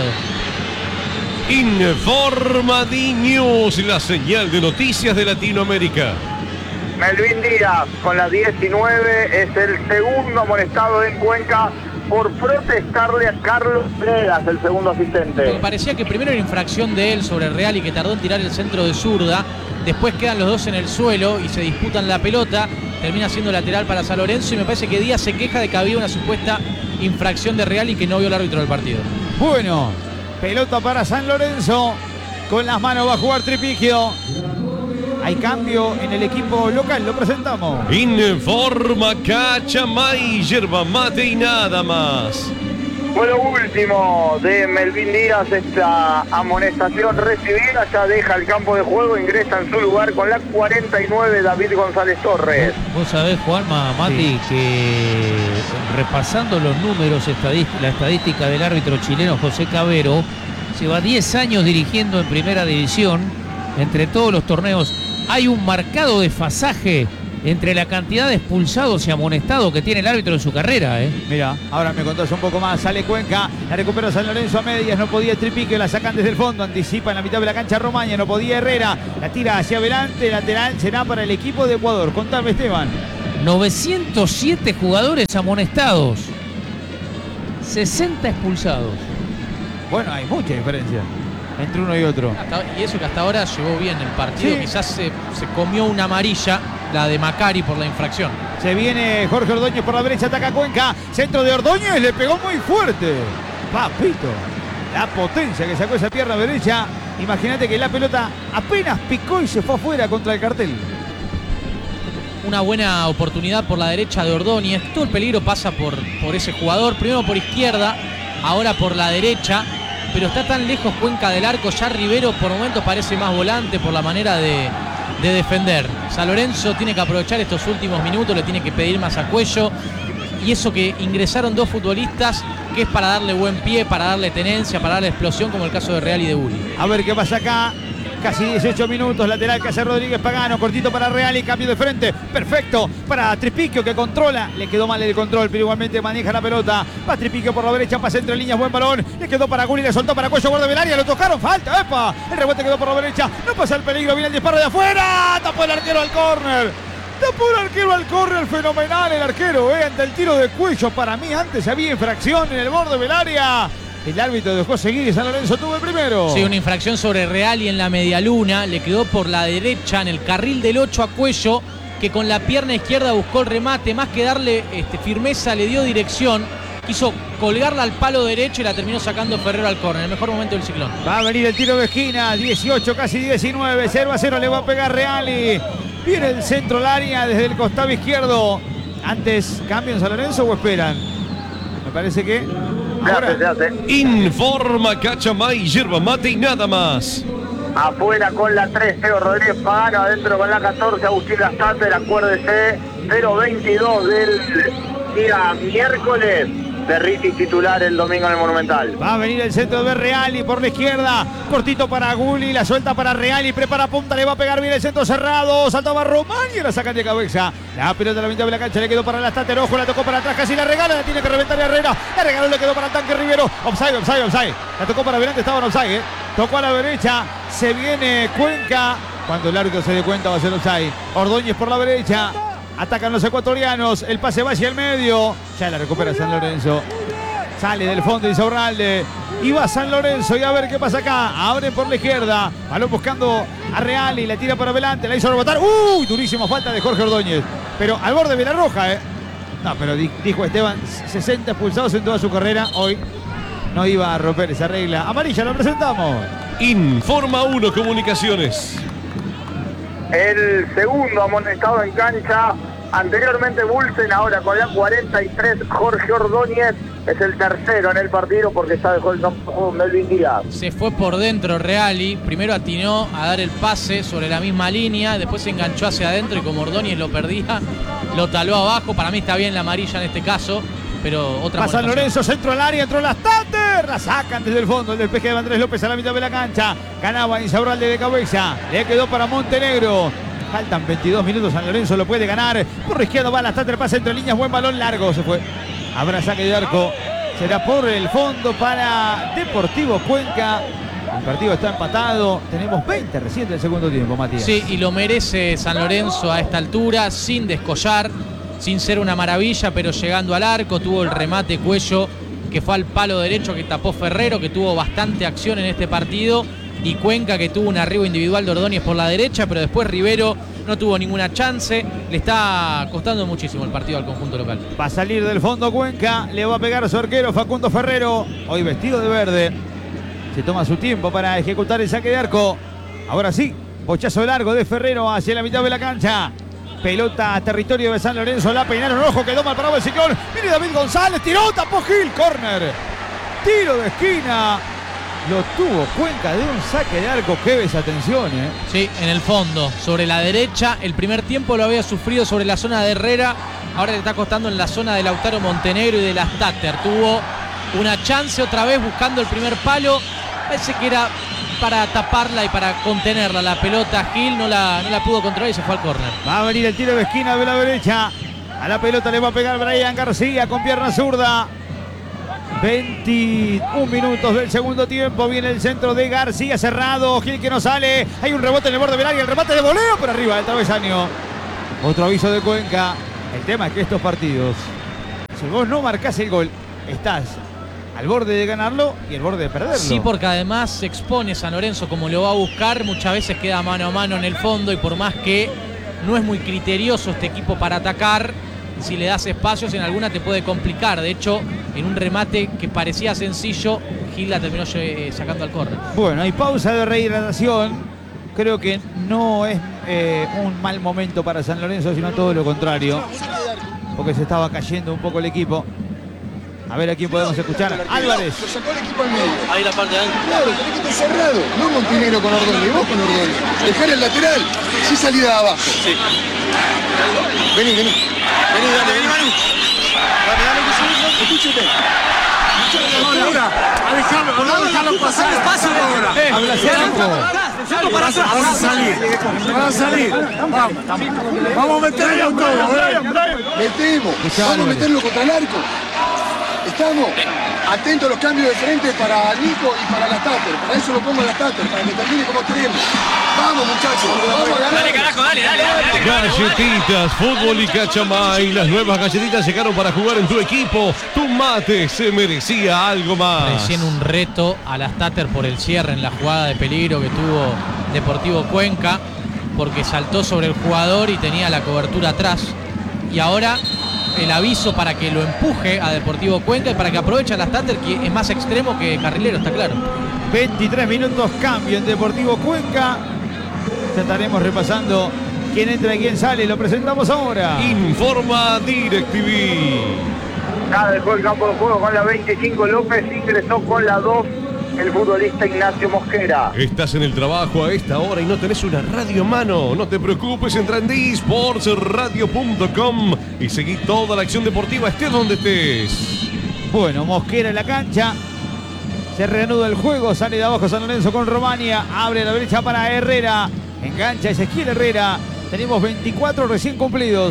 Informa D-News, la señal de noticias de Latinoamérica. Melvin Díaz con la diecinueve es el segundo amonestado en Cuenca por protestarle a Carlos Vegas, el segundo asistente. Me parecía que primero era infracción de él sobre Reali que tardó en tirar el centro de zurda. Después quedan los dos en el suelo y se disputan la pelota. Termina siendo lateral para San Lorenzo y me parece que Díaz se queja de que había una supuesta infracción de Reali que no vio el árbitro del partido. Bueno, pelota para San Lorenzo. Con las manos va a jugar Tripiquio. Hay cambio en el equipo local, lo presentamos. Informa Cachamay, yerba mate y nada más. Fue lo último de Melvin Díaz, esta amonestación recibida, ya deja el campo de juego, ingresa en su lugar con la cuarenta y nueve David González Torres. Vos sabés, Juanma, Mati, sí, que repasando los números, la estadística del árbitro chileno José Cabero, lleva diez años dirigiendo en primera división, entre todos los torneos. Hay un marcado desfasaje entre la cantidad de expulsados y amonestados que tiene el árbitro en su carrera, ¿eh? Mira, ahora me contás un poco más. Sale Cuenca, la recupera San Lorenzo a medias. No podía Tripiquio, la sacan desde el fondo. Anticipa en la mitad de la cancha Romaña. No podía Herrera. La tira hacia adelante. Lateral será para el equipo de Ecuador. Contame, Esteban. novecientos siete jugadores amonestados. sesenta expulsados. Bueno, hay mucha diferencia entre uno y otro. Hasta, y eso que hasta ahora llevó bien el partido. Sí. Quizás se, se comió una amarilla, la de Macari, por la infracción. Se viene Jorge Ordóñez por la derecha, ataca Cuenca. Centro de Ordóñez, le pegó muy fuerte. Papito, la potencia que sacó esa pierna derecha. Imagínate que la pelota apenas picó y se fue afuera contra el cartel. Una buena oportunidad por la derecha de Ordóñez. Todo el peligro pasa por, por ese jugador. Primero por izquierda, ahora por la derecha. Pero está tan lejos Cuenca del arco. Ya Rivero por momentos parece más volante por la manera de, de defender. San Lorenzo tiene que aprovechar estos últimos minutos. Le tiene que pedir más a Cuello. Y eso que ingresaron dos futbolistas, que es para darle buen pie, para darle tenencia, para darle explosión, como el caso de Real y de Uli. A ver qué pasa acá. Casi dieciocho minutos, lateral que hace Rodríguez Pagano, cortito para Real y cambio de frente, perfecto para Tripiquio que controla, le quedó mal el control, pero igualmente maneja la pelota, va Tripiquio por la derecha, pasa entre líneas, buen balón, le quedó para Gulli, le soltó para Cuello, guarda del área, lo tocaron, falta, epa, el rebote quedó por la derecha, no pasa el peligro, viene el disparo de afuera, tapó el arquero al córner, tapó el arquero al córner, fenomenal el arquero, eh, ante el tiro de Cuello, para mí antes había infracción en el borde del área. El árbitro dejó seguir y San Lorenzo tuvo el primero. Sí, una infracción sobre Real y en la medialuna. Le quedó por la derecha en el carril del ocho a Cuello, que con la pierna izquierda buscó el remate. Más que darle este, firmeza, le dio dirección. Quiso colgarla al palo derecho y la terminó sacando Ferrero al córner. En el mejor momento del ciclón. Va a venir el tiro de esquina. dieciocho, casi diecinueve. cero a cero le va a pegar Real y viene el centro al área desde el costado izquierdo. Antes, ¿cambian San Lorenzo o esperan? Me parece que... Ahora. Se hace, se hace. Informa Cachamay, yerba mate y nada más. Afuera con la tres, Teo Rodríguez Pagano, adentro con la catorce, Agustín Lastater, acuérdese, cero veintidós del día miércoles. Berriti titular el domingo en el Monumental. Va a venir el centro de Reali por la izquierda. Cortito para Gulli, la suelta para Reali, prepara punta, le va a pegar bien el centro cerrado. Saltaba Román y la sacan de cabeza. La pelota a la mitad de la cancha le quedó para la Stater, ojo, la tocó para atrás, casi la regala, la tiene que reventar Herrera. La regaló, le quedó para el tanque Rivero. Offside, offside, offside. La tocó para adelante, estaba en offside, ¿eh? Tocó a la derecha, se viene Cuenca. Cuando el árbitro se dé cuenta va a ser offside. Ordóñez por la derecha. Atacan los ecuatorianos, el pase va hacia el medio. Ya la recupera San Lorenzo. Sale del fondo Insaurralde. Y va San Lorenzo y a ver qué pasa acá. Abre por la izquierda. Balón buscando a Real y la tira para adelante. La hizo rebotar. ¡Uy! Durísima falta de Jorge Ordóñez. Pero al borde de la roja, ¿eh? No, pero dijo Esteban, sesenta expulsados en toda su carrera. Hoy no iba a romper esa regla. Amarilla, lo presentamos. Informa uno Comunicaciones. El segundo amonestado en cancha, anteriormente Bulsen, ahora con la cuarenta y tres Jorge Ordóñez, es el tercero en el partido porque ya dejó el campo Melvin Díaz. Se fue por dentro Reali, primero atinó a dar el pase sobre la misma línea, después se enganchó hacia adentro y como Ordóñez lo perdía, lo taló abajo. Para mí está bien la amarilla en este caso, pero otra Pasa Lorenzo, centro al área, entró las Tater, la sacan desde el fondo, el despeje de Andrés López a la mitad de la cancha, ganaba Insaurralde de cabeza, le quedó para Montenegro. Faltan veintidós minutos, San Lorenzo lo puede ganar. Por la izquierda va la Tater, pasa entre líneas, buen balón largo, se fue. Habrá saque de arco, será por el fondo para Deportivo Cuenca. El partido está empatado, tenemos veinte recién del segundo tiempo, Matías. Sí, y lo merece San Lorenzo a esta altura, sin descollar, sin ser una maravilla, pero llegando al arco. Tuvo el remate Cuello, que fue al palo derecho, que tapó Ferrero, que tuvo bastante acción en este partido, y Cuenca, que tuvo un arribo individual de Ordóñez por la derecha, pero después Rivero no tuvo ninguna chance. Le está costando muchísimo el partido al conjunto local. Va a salir del fondo Cuenca, le va a pegar a su arquero Facundo Ferrero, hoy vestido de verde. Se toma su tiempo para ejecutar el saque de arco. Ahora sí, bochazo largo de Ferrero hacia la mitad de la cancha. Pelota a territorio de San Lorenzo, la peinaron, ojo, quedó mal parado el ciclón. Viene David González, tiró, tapó Gil, córner. Tiro de esquina. Lo tuvo Cuenca de un saque de arco. Qué desatención, ¿eh? Sí, en el fondo, sobre la derecha. El primer tiempo lo había sufrido sobre la zona de Herrera. Ahora le está costando en la zona de Lautaro Montenegro y de las Tater. Tuvo una chance otra vez buscando el primer palo. Parece que era para taparla y para contenerla. La pelota Gil no la, no la pudo controlar y se fue al córner. Va a venir el tiro de esquina de la derecha. A la pelota le va a pegar Brian García con pierna zurda. veintiún minutos del segundo tiempo. Viene el centro de García cerrado. Gil que no sale. Hay un rebote en el borde del área. El remate de voleo por arriba del travesaño. Otro aviso de Cuenca. El tema es que estos partidos, si vos no marcás el gol, estás al borde de ganarlo y al borde de perderlo. Sí, porque además se expone San Lorenzo como lo va a buscar. Muchas veces queda mano a mano en el fondo y por más que no es muy criterioso este equipo para atacar, si le das espacios en alguna te puede complicar. De hecho, en un remate que parecía sencillo, Gil la terminó eh, sacando al córner. Bueno, hay pausa de rehidratación. Creo que no es eh, un mal momento para San Lorenzo, sino todo lo contrario, porque se estaba cayendo un poco el equipo. A ver a quién podemos escuchar. Álvarez. Lo sacó el equipo al medio. Ahí la parte de antes. Claro, tenés que estar cerrado. No Montinero con Ordóñez, vos con Ordóñez. Dejar el lateral, sí salida de abajo. Sí. Vení, vení. Vení, dale, vení, Manu. Dale, dale, que sí. Escúchate. Ahora, a dejarlo, a dejarlo pasar. Espacio ahora. Habla cerco. Para a salir. Para salir. Vamos. Vamos a meterlo todo, ¿eh? Metemos. Vamos a meterlo contra el arco. Estamos atentos a los cambios de frente para Nico y para las Tater. Para eso lo pongo en las Tater, para que termine como queremos. Vamos, muchachos, vamos a ganar. Dale, carajo, dale, dale, dale. Galletitas, fútbol y cachamay. Las nuevas galletitas llegaron para jugar en tu equipo. Tu mate se merecía algo más. Recién un reto a las Tater por el cierre en la jugada de peligro que tuvo Deportivo Cuenca, porque saltó sobre el jugador y tenía la cobertura atrás. Y ahora el aviso para que lo empuje a Deportivo Cuenca y para que aproveche a las Tater, que es más extremo que carrilero, está claro. veintitrés minutos, cambio en Deportivo Cuenca. Ya estaremos repasando quién entra y quién sale. Lo presentamos ahora. Informa DirecTV. Ya dejó el campo de juego con la veinticinco López, ingresó con la dos el futbolista Ignacio Mosquera. Estás en el trabajo a esta hora y no tenés una radio en mano. No te preocupes, entra en D Sports Radio punto com y seguí toda la acción deportiva, estés donde estés. Bueno, Mosquera en la cancha. Se reanuda el juego, sale de abajo San Lorenzo con Romania. Abre a la derecha para Herrera. Engancha Ezequiel Herrera. Tenemos veinticuatro recién cumplidos.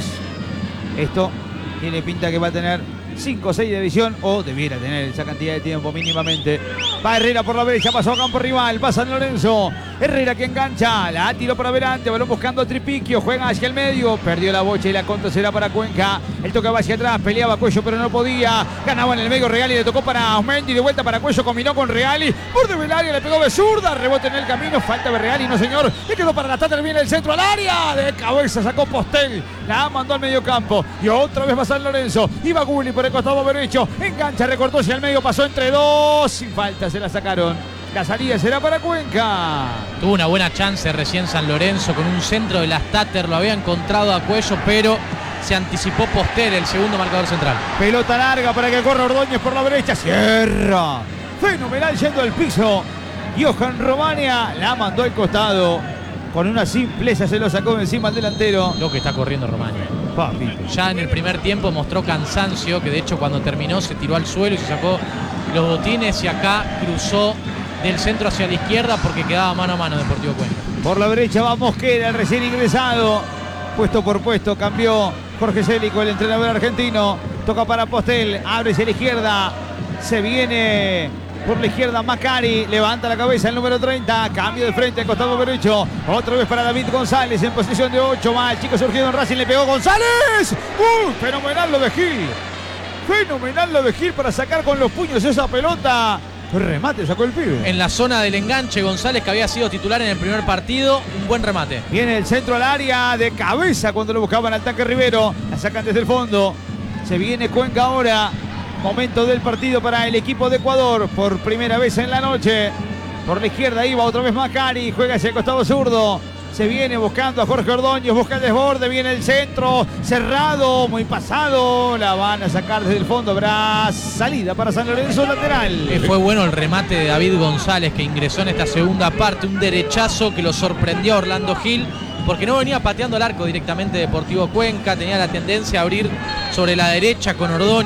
Esto tiene pinta que va a tener cinco o seis de visión, o debiera tener esa cantidad de tiempo mínimamente. Va Herrera por la derecha, pasó a campo rival, va San Lorenzo. Herrera que engancha, la tiró para adelante, balón buscando a Tripiquio, juega hacia el medio, perdió la bocha y la contra será para Cuenca. El toque va hacia atrás, peleaba Cuello pero no podía, ganaba en el medio Regali, le tocó para Osmendi, de vuelta para Cuello, combinó con Regali, por de Belaria, le pegó de zurda, rebote en el camino, falta de Regali, no señor, le quedó para la Tater, viene el centro al área, de cabeza sacó Postel, la mandó al medio campo, y otra vez va San Lorenzo, iba Gulli por el costado derecho, engancha, recortó hacia el medio, pasó entre dos, sin falta se la sacaron. La salida será para Cuenca. Tuvo una buena chance recién San Lorenzo con un centro de las Tater, lo había encontrado a Cuello, pero se anticipó Postel, el segundo marcador central. Pelota larga para que corra Ordóñez por la derecha, cierra. Fenomenal yendo al piso. Johan Romania la mandó al costado. Con una simpleza se lo sacó de encima al delantero. Lo que está corriendo Romania. Papi. Ya en el primer tiempo mostró cansancio, que de hecho cuando terminó se tiró al suelo y se sacó los botines y acá cruzó del centro hacia la izquierda porque quedaba mano a mano Deportivo Cuenca. Por la derecha va Mosquera, el recién ingresado. Puesto por puesto cambió Jorge Célico, el entrenador argentino. Toca para Postel, abre hacia la izquierda. Se viene por la izquierda Macari, levanta la cabeza el número treinta, cambio de frente al costado derecho, otra vez para David González en posición de ocho, más el chico surgido en Racing, le pegó González. ¡Uh! Fenomenal lo de Gil. Fenomenal lo de Gil para sacar con los puños esa pelota. Remate sacó el pibe. En la zona del enganche, González, que había sido titular en el primer partido, un buen remate. Viene el centro al área de cabeza cuando lo buscaban al tanque Rivero. La sacan desde el fondo. Se viene Cuenca ahora. Momento del partido para el equipo de Ecuador. Por primera vez en la noche. Por la izquierda iba otra vez Macari. Juega hacia el costado zurdo. Se viene buscando a Jorge Ordóñez, busca el desborde, viene el centro, cerrado, muy pasado, la van a sacar desde el fondo, habrá salida para San Lorenzo, lateral. Eh, fue bueno el remate de David González, que ingresó en esta segunda parte, un derechazo que lo sorprendió a Orlando Gil, porque no venía pateando el arco directamente Deportivo Cuenca, tenía la tendencia a abrir sobre la derecha con Ordóñez,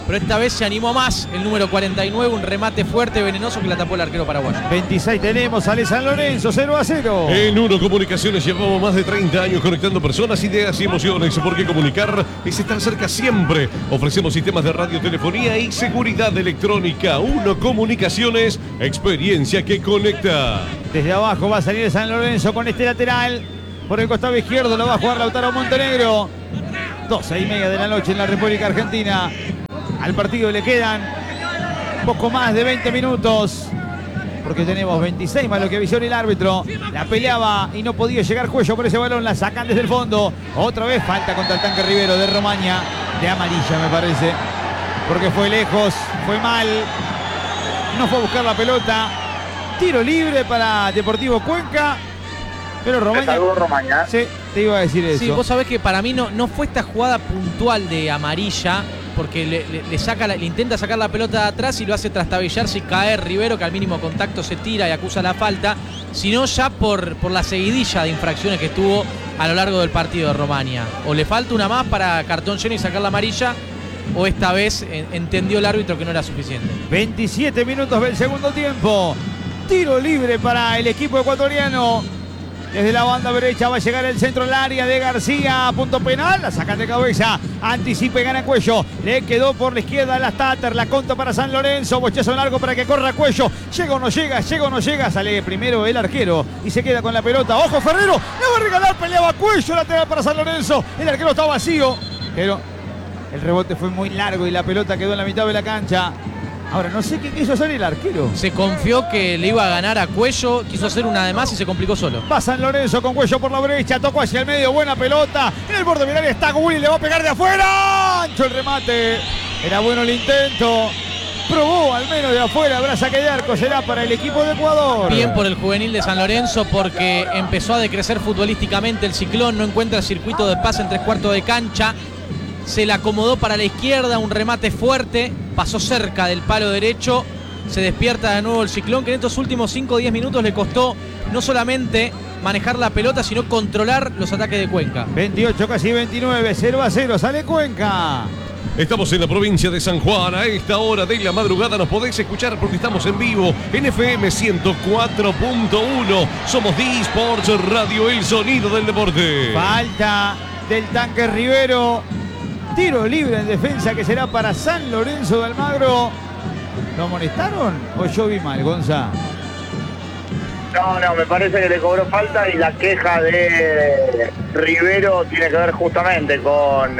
pero esta vez se animó más el número cuarenta y nueve, un remate fuerte, venenoso que la tapó el arquero paraguayo. veintiséis tenemos, sale San Lorenzo, cero a cero. En Uno Comunicaciones llevamos más de treinta años conectando personas, ideas y emociones, porque comunicar es estar cerca siempre. Ofrecemos sistemas de radiotelefonía y seguridad electrónica. Uno Comunicaciones, experiencia que conecta. Desde abajo va a salir San Lorenzo con este lateral. Por el costado izquierdo lo va a jugar Lautaro Montenegro. doce y media de la noche en la República Argentina. Al partido le quedan poco más de veinte minutos. Porque tenemos veintiséis más lo que avisó el árbitro. La peleaba y no podía llegar Cuello por ese balón. La sacan desde el fondo. Otra vez falta contra el Tanque Rivero de Romaña. De amarilla me parece. Porque fue lejos, fue mal. No fue a buscar la pelota. Tiro libre para Deportivo Cuenca. Pero Romaña, Romaña. Sí, te iba a decir eso. Sí, vos sabés que para mí no, no fue esta jugada puntual de amarilla, porque le, le, le saca la, le intenta sacar la pelota de atrás y lo hace trastabillarse y caer Rivero, que al mínimo contacto se tira y acusa la falta, sino ya por, por la seguidilla de infracciones que tuvo a lo largo del partido de Romaña. O le falta una más para cartón lleno y sacar la amarilla, o esta vez en, entendió el árbitro que no era suficiente. veintisiete minutos del segundo tiempo. Tiro libre para el equipo ecuatoriano. Desde la banda derecha va a llegar el centro al área de García. Punto penal. La sacan de cabeza. Anticipa y gana Cuello. Le quedó por la izquierda la Tater. La conta para San Lorenzo. Bochazo largo para que corra Cuello. Llega o no llega. Llega o no llega. Sale primero el arquero. Y se queda con la pelota. Ojo Ferrero. Le va a regalar. Peleaba Cuello. Lateral para San Lorenzo. El arquero está vacío. Pero el rebote fue muy largo y la pelota quedó en la mitad de la cancha. Ahora, no sé qué quiso hacer el arquero. Se confió que le iba a ganar a Cuello, quiso hacer una de más y se complicó solo. Va San Lorenzo con Cuello por la brecha, tocó hacia el medio, buena pelota. En el borde del área está Gulli, le va a pegar de afuera. Ancho el remate. Era bueno el intento. Probó al menos de afuera, habrá saque de arco, será para el equipo de Ecuador. Bien por el juvenil de San Lorenzo porque empezó a decrecer futbolísticamente el Ciclón, no encuentra el circuito de pase en tres cuartos de cancha. Se la acomodó para la izquierda, un remate fuerte, pasó cerca del palo derecho, se despierta de nuevo el Ciclón, que en estos últimos cinco o diez minutos le costó no solamente manejar la pelota, sino controlar los ataques de Cuenca. veintiocho, casi veintinueve, cero a cero, sale Cuenca. Estamos en la provincia de San Juan. A esta hora de la madrugada nos podéis escuchar porque estamos en vivo en F M ciento cuatro punto uno. Somos D-Sports Radio, el sonido del deporte. Falta del Tanque Rivero. Tiro libre en defensa que será para San Lorenzo de Almagro. ¿Lo amonestaron o yo vi mal, Gonza? No, no, me parece que le cobró falta y la queja de Rivero tiene que ver justamente con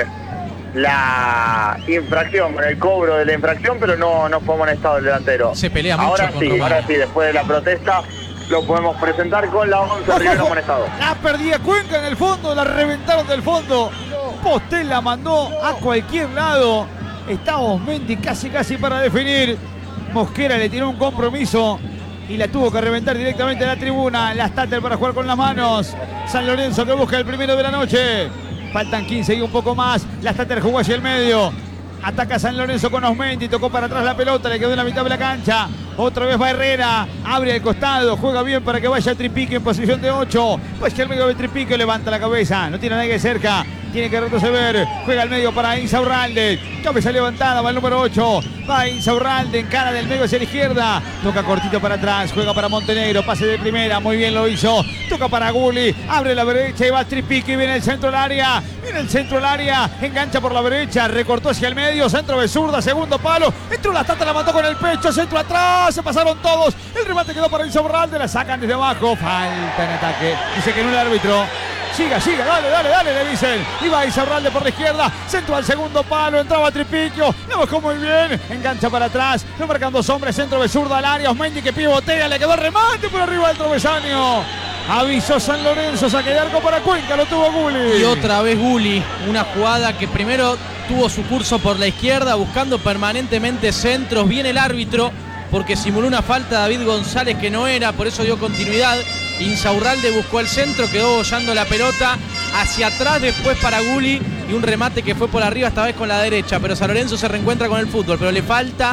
la infracción, con el cobro de la infracción, pero no, no fue amonestado el delantero. Se pelea mucho ahora con sí, Román. ahora sí, después de la protesta lo podemos presentar con la once, Rivero amonestado. La perdía Cuenca en el fondo, la reventaron del fondo. Postel la mandó a cualquier lado. Está Osmendi casi casi para definir. Mosquera le tiró un compromiso y la tuvo que reventar directamente a la tribuna. La Stater para jugar con las manos. San Lorenzo que busca el primero de la noche. Faltan quince y un poco más. La Stater jugó hacia el medio. Ataca San Lorenzo con Osmendi. Tocó para atrás la pelota. Le quedó en la mitad de la cancha. Otra vez va Herrera. Abre al costado. Juega bien para que vaya Tripique en posición de ocho. Pues que el medio de Tripique levanta la cabeza. No tiene a nadie cerca. Tiene que retroceder. Juega al medio para Insaurralde. Cabeza levantada. Va el número ocho. Va Insaurralde. En cara del medio hacia la izquierda. Toca cortito para atrás. Juega para Montenegro. Pase de primera. Muy bien lo hizo. Toca para Gulli. Abre la derecha y va Tripique. Viene el centro del área. Viene el centro del área. Engancha por la derecha. Recortó hacia el medio. Centro de zurda. Segundo palo. Entró la Tata. La mató con el pecho. Centro atrás. Se pasaron todos. El remate quedó para Insaurralde. La sacan desde abajo. Falta en ataque. Dice que no el árbitro. Siga, siga, dale, dale, dale, le dicen. Iba Insaurralde por la izquierda, centro al segundo palo, entraba Tripiquio, lo bajó muy bien, engancha para atrás, lo marcan dos hombres, centro de zurda al área, Osmendi que pivotea, le quedó el remate por arriba del travesaño. Avisó San Lorenzo, saque de arco para Cuenca, lo tuvo Gulli. Y otra vez Gulli, una jugada que primero tuvo su curso por la izquierda, buscando permanentemente centros, viene el árbitro, porque simuló una falta David González que no era, por eso dio continuidad. Insaurralde buscó el centro, quedó bollando la pelota hacia atrás, después para Gulli y un remate que fue por arriba, esta vez con la derecha, pero San Lorenzo se reencuentra con el fútbol, pero le falta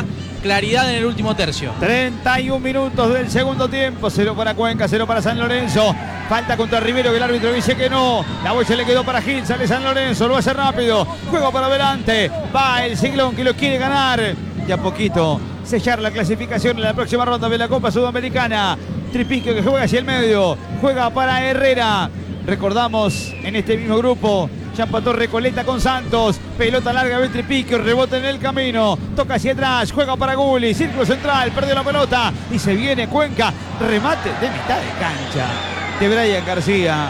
claridad en el último tercio. treinta y un minutos del segundo tiempo. Cero para Cuenca, cero para San Lorenzo. Falta contra Rivero, que el árbitro dice que no. La bocha le quedó para Gil, sale San Lorenzo, lo hace rápido. Juego para adelante. Va el Ciclón que lo quiere ganar. Y a poquito sellar la clasificación en la próxima ronda de la Copa Sudamericana. Tripiquio que juega hacia el medio. Juega para Herrera. Recordamos en este mismo grupo. Ya empató Recoleta con Santos. Pelota larga de Tripiquio. Rebote en el camino. Toca hacia atrás. Juega para Gulli. Círculo central. Perdió la pelota. Y se viene Cuenca. Remate de mitad de cancha de Brian García.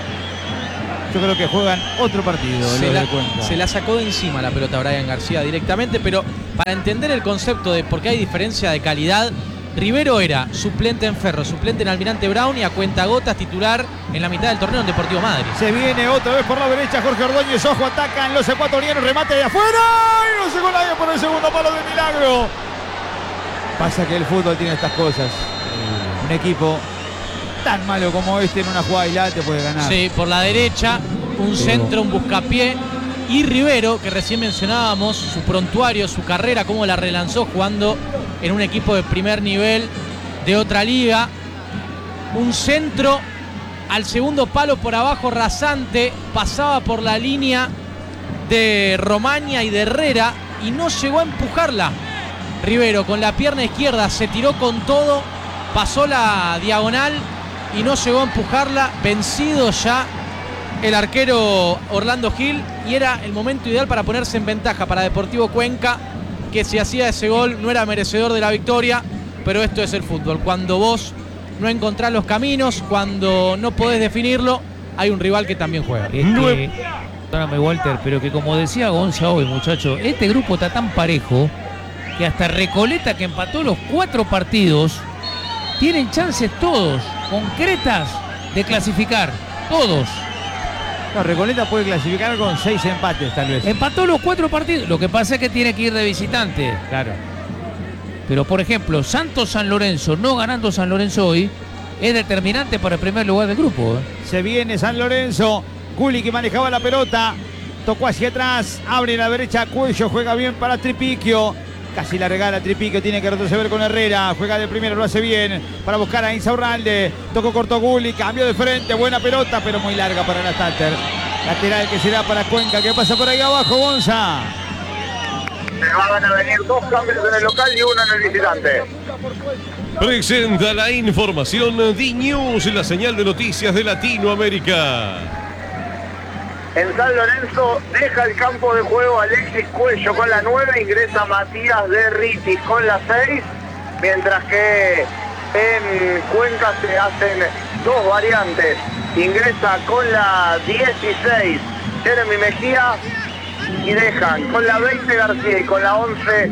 Yo creo que juegan otro partido. Se lo la, de Cuenca. se la sacó de encima la pelota Brian García directamente, pero para entender el concepto de por qué hay diferencia de calidad, Rivero era suplente en Ferro, suplente en Almirante Brown y a cuentagotas titular en la mitad del torneo en Deportivo Madrid. Se viene otra vez por la derecha Jorge Ordóñez. Ojo, atacan los ecuatorianos. Remate de afuera. Y no llegó nadie por el segundo palo de Milagro. Pasa que el fútbol tiene estas cosas. Un equipo tan malo como este en una jugada aislada te puede ganar. Sí, por la derecha, un centro, un buscapié. Y Rivero, que recién mencionábamos, su prontuario, su carrera, cómo la relanzó jugando en un equipo de primer nivel de otra liga. Un centro al segundo palo por abajo rasante, pasaba por la línea de Romaña y de Herrera y no llegó a empujarla. Rivero con la pierna izquierda se tiró con todo, pasó la diagonal y no llegó a empujarla, vencido ya el arquero Orlando Gil, y era el momento ideal para ponerse en ventaja para Deportivo Cuenca, que si hacía ese gol no era merecedor de la victoria, pero esto es el fútbol. Cuando vos no encontrás los caminos, cuando no podés definirlo, hay un rival que también juega. Es que, perdóname Walter, pero que como decía Gonza hoy, muchacho, este grupo está tan parejo que hasta Recoleta, que empató los cuatro partidos, tienen chances todos, concretas, de clasificar, todos. No, Recoleta puede clasificar con seis empates, tal vez. Empató los cuatro partidos. Lo que pasa es que tiene que ir de visitante. Claro. Pero, por ejemplo, Santos San Lorenzo, no ganando San Lorenzo hoy, es determinante para el primer lugar del grupo. ¿eh? Se viene San Lorenzo. Gulli que manejaba la pelota. Tocó hacia atrás. Abre la derecha. Cuello juega bien para Tripiquio. Casi la regala Tripiquio, tiene que retroceder con Herrera. Juega de primero, lo hace bien. Para buscar a Insaurralde. Tocó corto Gulli, cambio de frente. Buena pelota, pero muy larga para la Tatter. Lateral que será para Cuenca. ¿Qué pasa por ahí abajo, Gonza? Van a venir dos cambios en el local y uno en el visitante. Presenta la información D-News, la señal de noticias de Latinoamérica. En San Lorenzo deja el campo de juego Alexis Cuello con la nueve, ingresa Matías de Ritis con la seis, mientras que en Cuenca se hacen dos variantes. Ingresa con la dieciséis Jeremy Mejía y dejan con la veinte García y con la once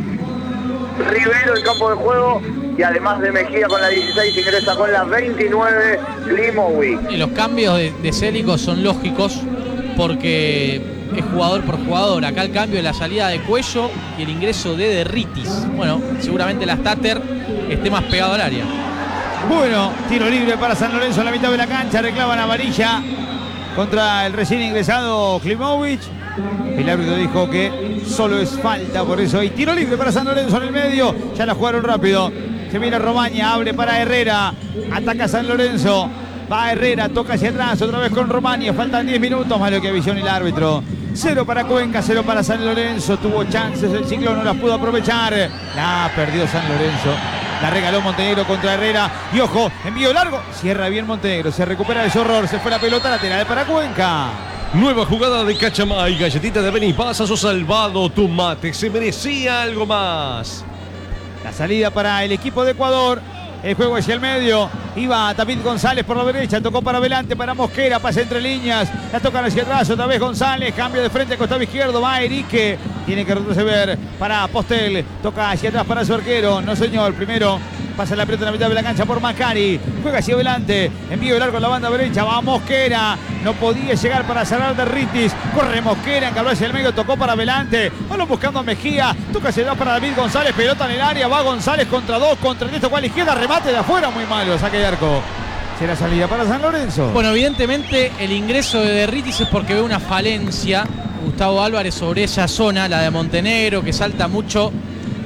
Rivero el campo de juego, y además de Mejía con la dieciséis ingresa con la veintinueve Limowi. Y los cambios de, de Célico son lógicos porque es jugador por jugador. Acá el cambio de la salida de Cuello y el ingreso de Derritis. Bueno, seguramente la Stater esté más pegado al área. Bueno, tiro libre para San Lorenzo en la mitad de la cancha. Reclaman amarilla contra el recién ingresado Klimovic. El árbitro dijo que solo es falta, por eso hay tiro libre para San Lorenzo en el medio. Ya la jugaron rápido. Se viene Romaña, abre para Herrera. Ataca San Lorenzo. Va Herrera, toca hacia atrás, otra vez con Romaña. Faltan diez minutos, más lo que visión el árbitro. Cero para Cuenca, cero para San Lorenzo. Tuvo chances el Ciclón, no las pudo aprovechar. La perdió San Lorenzo. La regaló Montenegro contra Herrera. Y ojo, envío largo. Cierra bien Montenegro, se recupera de ese horror. Se fue la pelota lateral para Cuenca. Nueva jugada de Cachamay, galletita de Benipasa, sos salvado, tu mate, se merecía algo más. La salida para el equipo de Ecuador. El juego hacia el medio. Iba David González por la derecha. Tocó para adelante para Mosquera. Pasa entre líneas. La tocan hacia atrás. Otra vez González. Cambio de frente. Costado izquierdo. Va Erique. Tiene que retroceder para Postel. Toca hacia atrás para su arquero. No señor. Primero pasa la pelota en la mitad de la cancha por Macari. Juega hacia adelante. Envío largo en la banda derecha. Va Mosquera. No podía llegar para cerrar de Ritis. Corre Mosquera. Encabló hacia el medio. Tocó para adelante. Van buscando a Mejía. Toca hacia atrás para David González. Pelota en el área. Va González contra dos. Contra el tocó a la izquierda. Remate de afuera. Muy malo. Saque de arco. ¿Será salida para San Lorenzo? Bueno, evidentemente el ingreso de Derritis es porque ve una falencia Gustavo Álvarez sobre esa zona, la de Montenegro, que salta mucho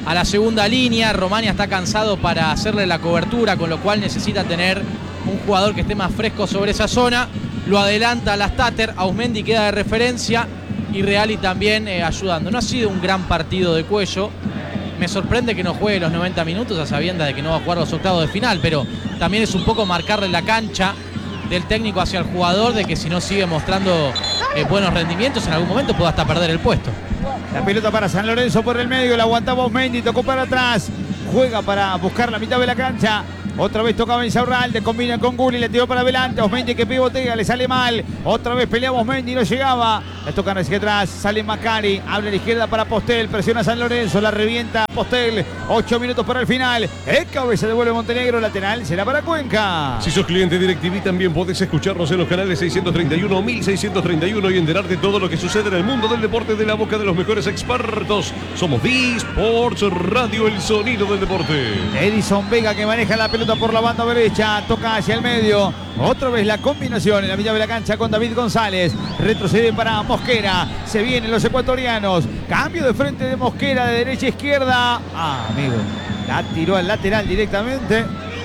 a la segunda línea. Romaña está cansado para hacerle la cobertura, con lo cual necesita tener un jugador que esté más fresco sobre esa zona. Lo adelanta a Lastater, Auzmendi queda de referencia y Reali también eh, ayudando. No ha sido un gran partido de Cuello. Me sorprende que no juegue los noventa minutos a sabiendas de que no va a jugar los octavos de final, pero también es un poco marcarle la cancha del técnico hacia el jugador, de que si no sigue mostrando eh, buenos rendimientos, en algún momento pueda hasta perder el puesto. La pelota para San Lorenzo por el medio, la aguantaba Auzmendi, tocó para atrás, juega para buscar la mitad de la cancha. Otra vez tocaba Insaurralde, combina con Gulli, le tiró para adelante, Auzmendi que pivotea, le sale mal. Otra vez peleaba Auzmendi, no llegaba. La tocan hacia atrás, sale Macari, abre a la izquierda para Postel, presiona a San Lorenzo, la revienta Postel. Ocho minutos para el final. El cabeza devuelve Montenegro, lateral será para Cuenca. Si sos cliente DirecTV también podés escucharnos en los canales seiscientos treinta y uno o mil seiscientos treinta y uno y enterarte de todo lo que sucede en el mundo del deporte de la boca de los mejores expertos. Somos D-Sports Radio, el sonido del deporte. Edison Vega que maneja la pelota por la banda derecha, toca hacia el medio. Otra vez la combinación en la mitad de la cancha con David González. Retrocede para Mosquera. Se vienen los ecuatorianos. Cambio de frente de Mosquera de derecha a izquierda. Ah, amigo. La tiró al lateral directamente.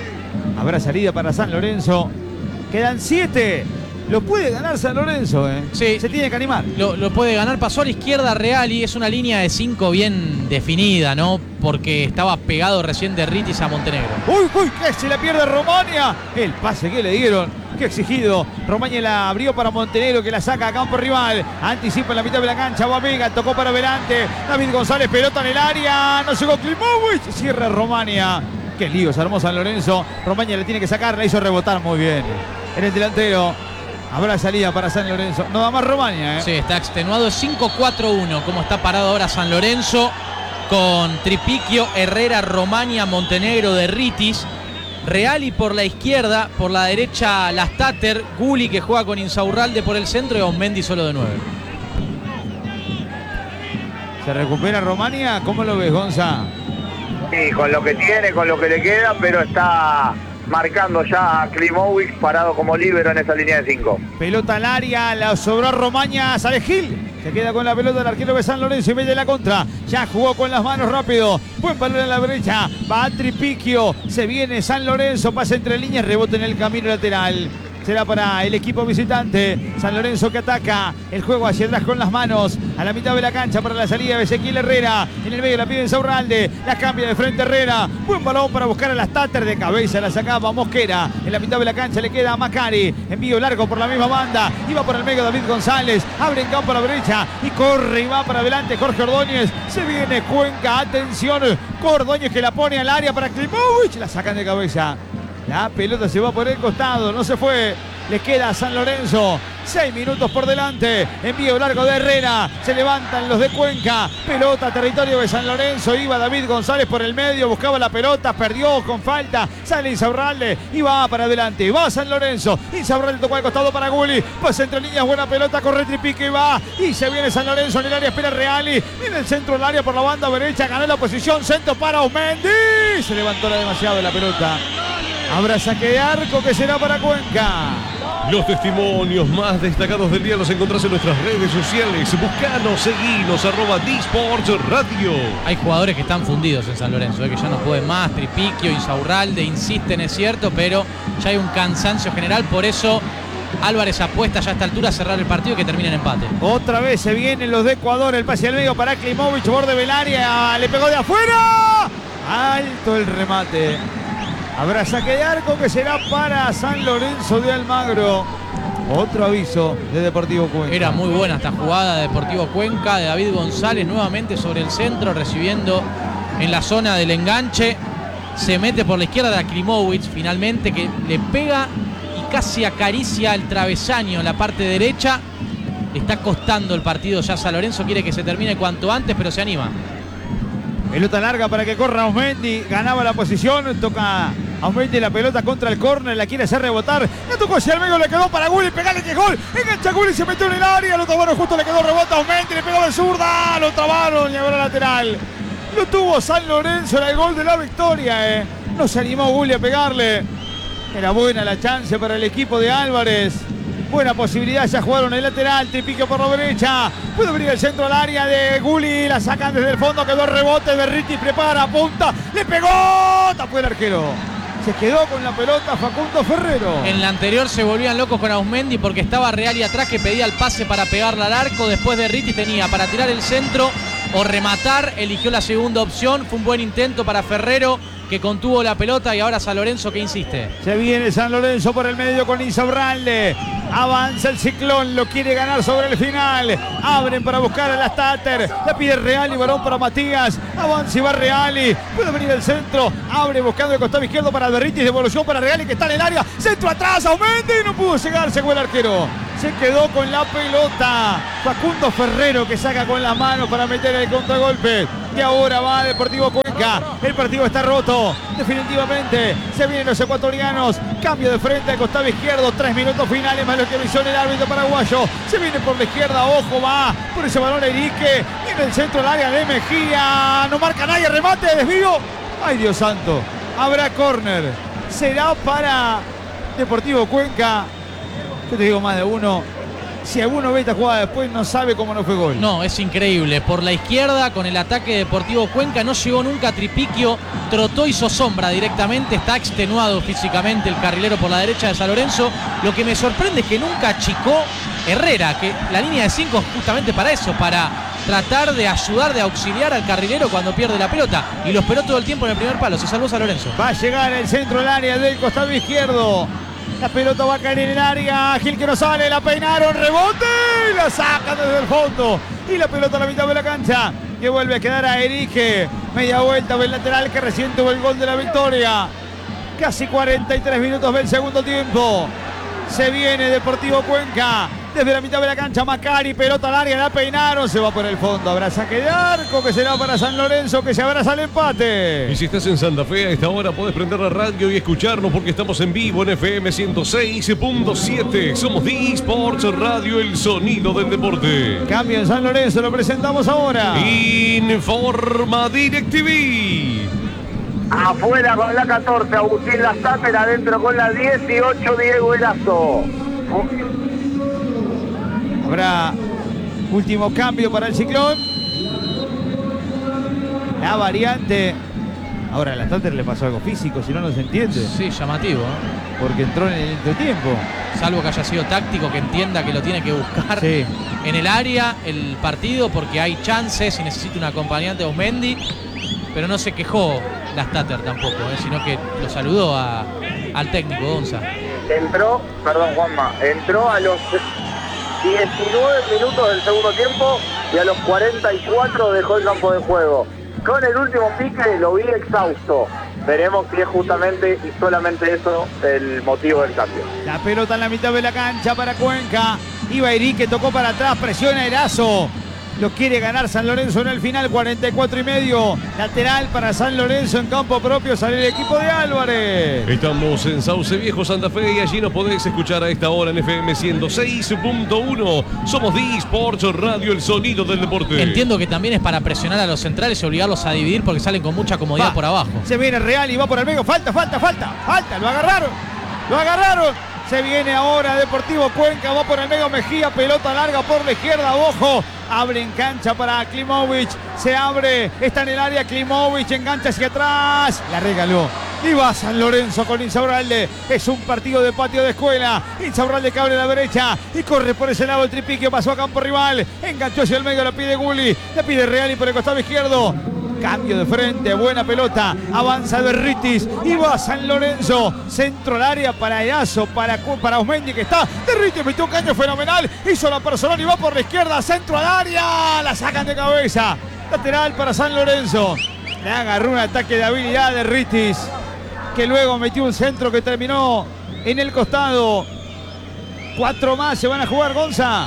Habrá salida para San Lorenzo. Quedan siete. Lo puede ganar San Lorenzo, ¿eh? Sí. Se tiene que animar. Lo, lo puede ganar. Pasó a la izquierda Reali. Es una línea de cinco bien definida, ¿no? Porque estaba pegado recién de Ritis a Montenegro. Uy, uy, que se la pierde Romaña. El pase que le dieron. Qué exigido. Romaña la abrió para Montenegro, que la saca a campo rival. Anticipa en la mitad de la cancha. Va Vega, tocó para adelante. David González, pelota en el área. No llegó Klimovic. Cierra Romaña. Qué lío, se armó San Lorenzo. Romaña le tiene que sacar, la hizo rebotar muy bien. En el delantero. Habrá salida para San Lorenzo. No da más Romaña, ¿eh? Sí, está extenuado. Cinco cuatro uno. Como está parado ahora San Lorenzo. Con Tripiquio, Herrera, Romaña, Montenegro, de Ritis. Reali por la izquierda. Por la derecha Lastater. Gulli que juega con Insaurralde por el centro. Y Auzmendi solo de nueve. ¿Se recupera Romaña? ¿Cómo lo ves, Gonza? Sí, con lo que tiene, con lo que le queda, pero está marcando ya a Klimovic parado como líbero en esa línea de cinco. Pelota al área, la sobró Romaña, sale Gil. Se queda con la pelota el arquero de San Lorenzo y mete la contra. Ya jugó con las manos rápido. Buen balón en la derecha. Va a Tripiquio. Se viene San Lorenzo. Pasa entre líneas. Rebote en el camino lateral. Será para el equipo visitante. San Lorenzo que ataca. El juego hacia atrás con las manos. A la mitad de la cancha para la salida de Ezequiel Herrera. En el medio la pide Insaurralde. La cambia de frente Herrera. Buen balón para buscar a las Tater. De cabeza la sacaba Mosquera. En la mitad de la cancha le queda a Macari. Envío largo por la misma banda. Iba por el medio David González. Abre en campo a la derecha. Y corre y va para adelante Jorge Ordóñez. Se viene Cuenca. Atención. Ordóñez que la pone al área para Klimovic. La sacan de cabeza. La pelota se va por el costado, no se fue. Le queda a San Lorenzo. Seis minutos por delante. Envío largo de Herrera. Se levantan los de Cuenca. Pelota a territorio de San Lorenzo. Iba David González por el medio. Buscaba la pelota. Perdió con falta. Sale Insaurralde. Y va para adelante. Va San Lorenzo. Insaurralde tocó al costado para Gulli. Pasa entre líneas. Buena pelota. Corre Tripique y va. Y se viene San Lorenzo en el área. Espera Reali. Viene el centro del área por la banda derecha. Ganó la posición. Centro para Auzmendi. Se levantó demasiado la pelota. Habrá saque de arco que será para Cuenca. Los testimonios más destacados del día los encontrás en nuestras redes sociales. Buscanos, seguinos, arroba D-Sports Radio. Hay jugadores que están fundidos en San Lorenzo, ¿eh? Que ya no pueden más. Tripiquio, Insaurralde, insisten, es cierto, pero ya hay un cansancio general. Por eso Álvarez apuesta ya a esta altura a cerrar el partido y que termine en empate. Otra vez se vienen los de Ecuador. El pase al medio para Klimovic, borde del área. Le pegó de afuera. Alto el remate. Habrá saque de arco que será para San Lorenzo de Almagro. Otro aviso de Deportivo Cuenca. Era muy buena esta jugada de Deportivo Cuenca, de David González nuevamente sobre el centro, recibiendo en la zona del enganche. Se mete por la izquierda de Klimovic, finalmente, que le pega y casi acaricia el travesaño en la parte derecha. Le está costando el partido ya a San Lorenzo, quiere que se termine cuanto antes, pero se anima. Pelota larga para que corra Auzmendi. Ganaba la posición. Toca Auzmendi la pelota contra el córner. La quiere hacer rebotar. Le tocó hacia el medio. Le quedó para Gulli. Pegale que gol. Engancha Gulli. Se metió en el área. Lo tomaron justo. Le quedó rebota a Auzmendi. Le pegó de zurda. Lo trabaron. Y ahora lateral. Lo tuvo San Lorenzo. Era el gol de la victoria. Eh. No se animó Gulli a pegarle. Era buena la chance para el equipo de Álvarez. Buena posibilidad, ya jugaron el lateral, Tripiquio por la derecha. Puede venir el centro al área de Gulli, la sacan desde el fondo, quedó el rebote, Berritis prepara, apunta, le pegó, tapó el arquero. Se quedó con la pelota Facundo Ferrero. En la anterior se volvían locos con Ausmendi porque estaba Reali atrás que pedía el pase para pegarla al arco. Después de Riti tenía para tirar el centro o rematar. Eligió la segunda opción. Fue un buen intento para Ferrero, que contuvo la pelota, y ahora San Lorenzo que insiste. Se viene San Lorenzo por el medio con Insaurralde. Avanza el Ciclón, lo quiere ganar sobre el final. Abren para buscar a la Stater. La pide Reali, balón para Matías. Avanza y va Reali. Puede venir el centro. Abre buscando el costado izquierdo para Berritis. Devolución para Reali que está en el área. Centro atrás, Ausmendi. No pudo llegar, se fue el arquero. Se quedó con la pelota Facundo Ferrero, que saca con las manos para meter el contragolpe. Y ahora va Deportivo Cuenca. El partido está roto. Definitivamente se vienen los ecuatorianos. Cambio de frente al costado izquierdo. Tres minutos finales más lo que avisó el árbitro paraguayo. Se viene por la izquierda. Ojo, va por ese balón Erique. Viene el centro del área de Mejía. No marca nadie. Remate, desvío. Ay, Dios santo. Habrá córner. Será para Deportivo Cuenca. Yo te digo más de uno. Si alguno ve esta jugada después no sabe cómo no fue gol. No, es increíble. Por la izquierda con el ataque de Deportivo Cuenca no llegó nunca a Tripiquio. Trotó, hizo sombra directamente. Está extenuado físicamente el carrilero por la derecha de San Lorenzo. Lo que me sorprende es que nunca achicó Herrera, que la línea de cinco es justamente para eso, para tratar de ayudar, de auxiliar al carrilero cuando pierde la pelota. Y lo esperó todo el tiempo en el primer palo. Se salvó San Lorenzo. Va a llegar el centro del área del costado izquierdo. La pelota va a caer en el área. Gil que no sale, la peinaron, rebote y la saca desde el fondo. Y la pelota a la mitad de la cancha, que vuelve a quedar a Erique. Media vuelta del lateral que recién tuvo el gol de la victoria. Casi cuarenta y tres minutos del segundo tiempo. Se viene Deportivo Cuenca. Desde la mitad de la cancha, Macari, pelota al área, la peinaron, se va por el fondo. Habrá saque de arco que será para San Lorenzo, que se abraza el empate. Y si estás en Santa Fe a esta hora, podés prender la radio y escucharnos porque estamos en vivo en F M ciento seis punto siete. Somos D Sports Radio, el sonido del deporte. Cambio en San Lorenzo, lo presentamos ahora. Informa DirecTV. Afuera con la catorce, Agustín Lastater, adentro con la dieciocho, Diego Erazo. Habrá último cambio para el Ciclón. La variante. Ahora a la Stater le pasó algo físico, si no, no se entiende. Sí, llamativo, ¿eh? Porque entró en el entretiempo. Salvo que haya sido táctico, que entienda que lo tiene que buscar sí. en el área, el partido, porque hay chances y necesita un acompañante de Ausmendi. Pero no se quejó la Stater tampoco, ¿eh? Sino que lo saludó a, al técnico Gonza. Entró, perdón Juanma, entró a los diecinueve minutos del segundo tiempo y a los cuarenta y cuatro dejó el campo de juego. Con el último pique lo vi exhausto. Veremos si es justamente y solamente eso el motivo del cambio. La pelota en la mitad de la cancha para Cuenca. Iba Erique, tocó para atrás, presiona Erazo. Lo quiere ganar San Lorenzo en el final, cuarenta y cuatro y medio. Lateral para San Lorenzo en campo propio, sale el equipo de Álvarez. Estamos en Sauce Viejo, Santa Fe, y allí nos podés escuchar a esta hora en F M ciento seis punto uno. Somos D Sports Radio, el sonido del deporte. Entiendo que también es para presionar a los centrales y obligarlos a dividir porque salen con mucha comodidad va por abajo. Se viene Real y va por el medio, falta, falta, falta, falta, lo agarraron, lo agarraron. Se viene ahora Deportivo Cuenca, va por el medio Mejía, pelota larga por la izquierda, ojo. Abre en cancha para Klimovic, se abre, está en el área Klimovic, engancha hacia atrás, la regaló. Y va San Lorenzo con Insaurralde, es un partido de patio de escuela. Insaurralde que abre a la derecha y corre por ese lado el Tripiquio, pasó a campo rival, enganchó hacia el medio, la pide Gulli, la pide Reali por el costado izquierdo. Cambio de frente, buena pelota, avanza Berritis y va San Lorenzo, centro al área para Erazo, para, para Ausmendi que está, Berritis metió un caño fenomenal, hizo la personal y va por la izquierda, centro al área, la sacan de cabeza, lateral para San Lorenzo, le agarró un ataque de habilidad de Berritis, que luego metió un centro que terminó en el costado. Cuatro más se van a jugar, Gonza.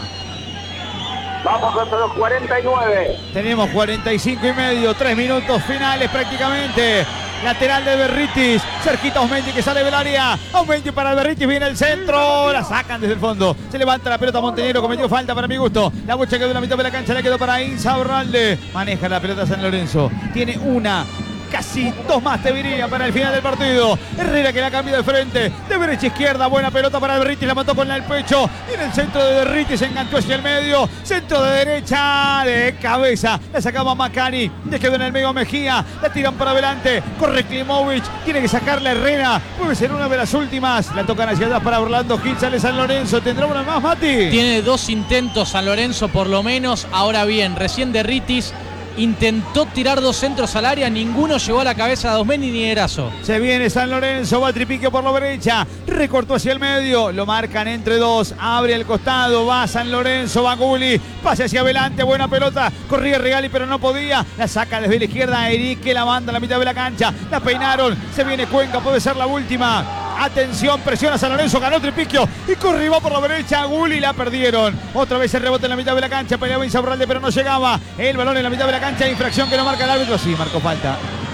Vamos contra los cuarenta y nueve. Tenemos cuarenta y cinco y medio, tres minutos finales prácticamente. Lateral de Berritis, cerquita Ausmendi que sale del área. Ausmendi para el Berritis, viene el centro, la sacan desde el fondo. Se levanta la pelota Montenegro, cometió falta para mi gusto. La bocha quedó en la mitad de la cancha, la quedó para Insaurralde. Maneja la pelota San Lorenzo. Tiene una casi dos más te diría para el final del partido. Herrera que la cambia de frente, de derecha a izquierda, buena pelota para Derriti, la mató con el pecho. Y en el centro de Derriti se enganchó hacia el medio, centro de derecha, de cabeza, la sacaba Macari, le quedó en el medio Mejía, la tiran para adelante, corre Klimovic, tiene que sacarla Herrera, puede ser una de las últimas, la tocan hacia atrás para Orlando Gil, sale San Lorenzo, ¿tendrá una más, Mati? Tiene dos intentos San Lorenzo por lo menos. Ahora bien, recién Derritis intentó tirar dos centros al área, ninguno llegó a la cabeza de Dosmeni ni Erazo. Se viene San Lorenzo, va Tripiquio por la derecha, recortó hacia el medio, lo marcan entre dos, abre el costado, va San Lorenzo, va Gulli, pase hacia adelante, buena pelota, corría Regali pero no podía, la saca desde la izquierda, Eric que la manda a la mitad de la cancha, la peinaron, se viene Cuenca, puede ser la última. Atención, presiona San Lorenzo, ganó Tripiquio y corrió por la derecha, Gulli la perdieron. Otra vez el rebote en la mitad de la cancha, peleaba Insaurralde pero no llegaba. El balón en la mitad de la cancha, infracción que no marca el árbitro, sí, marcó falta.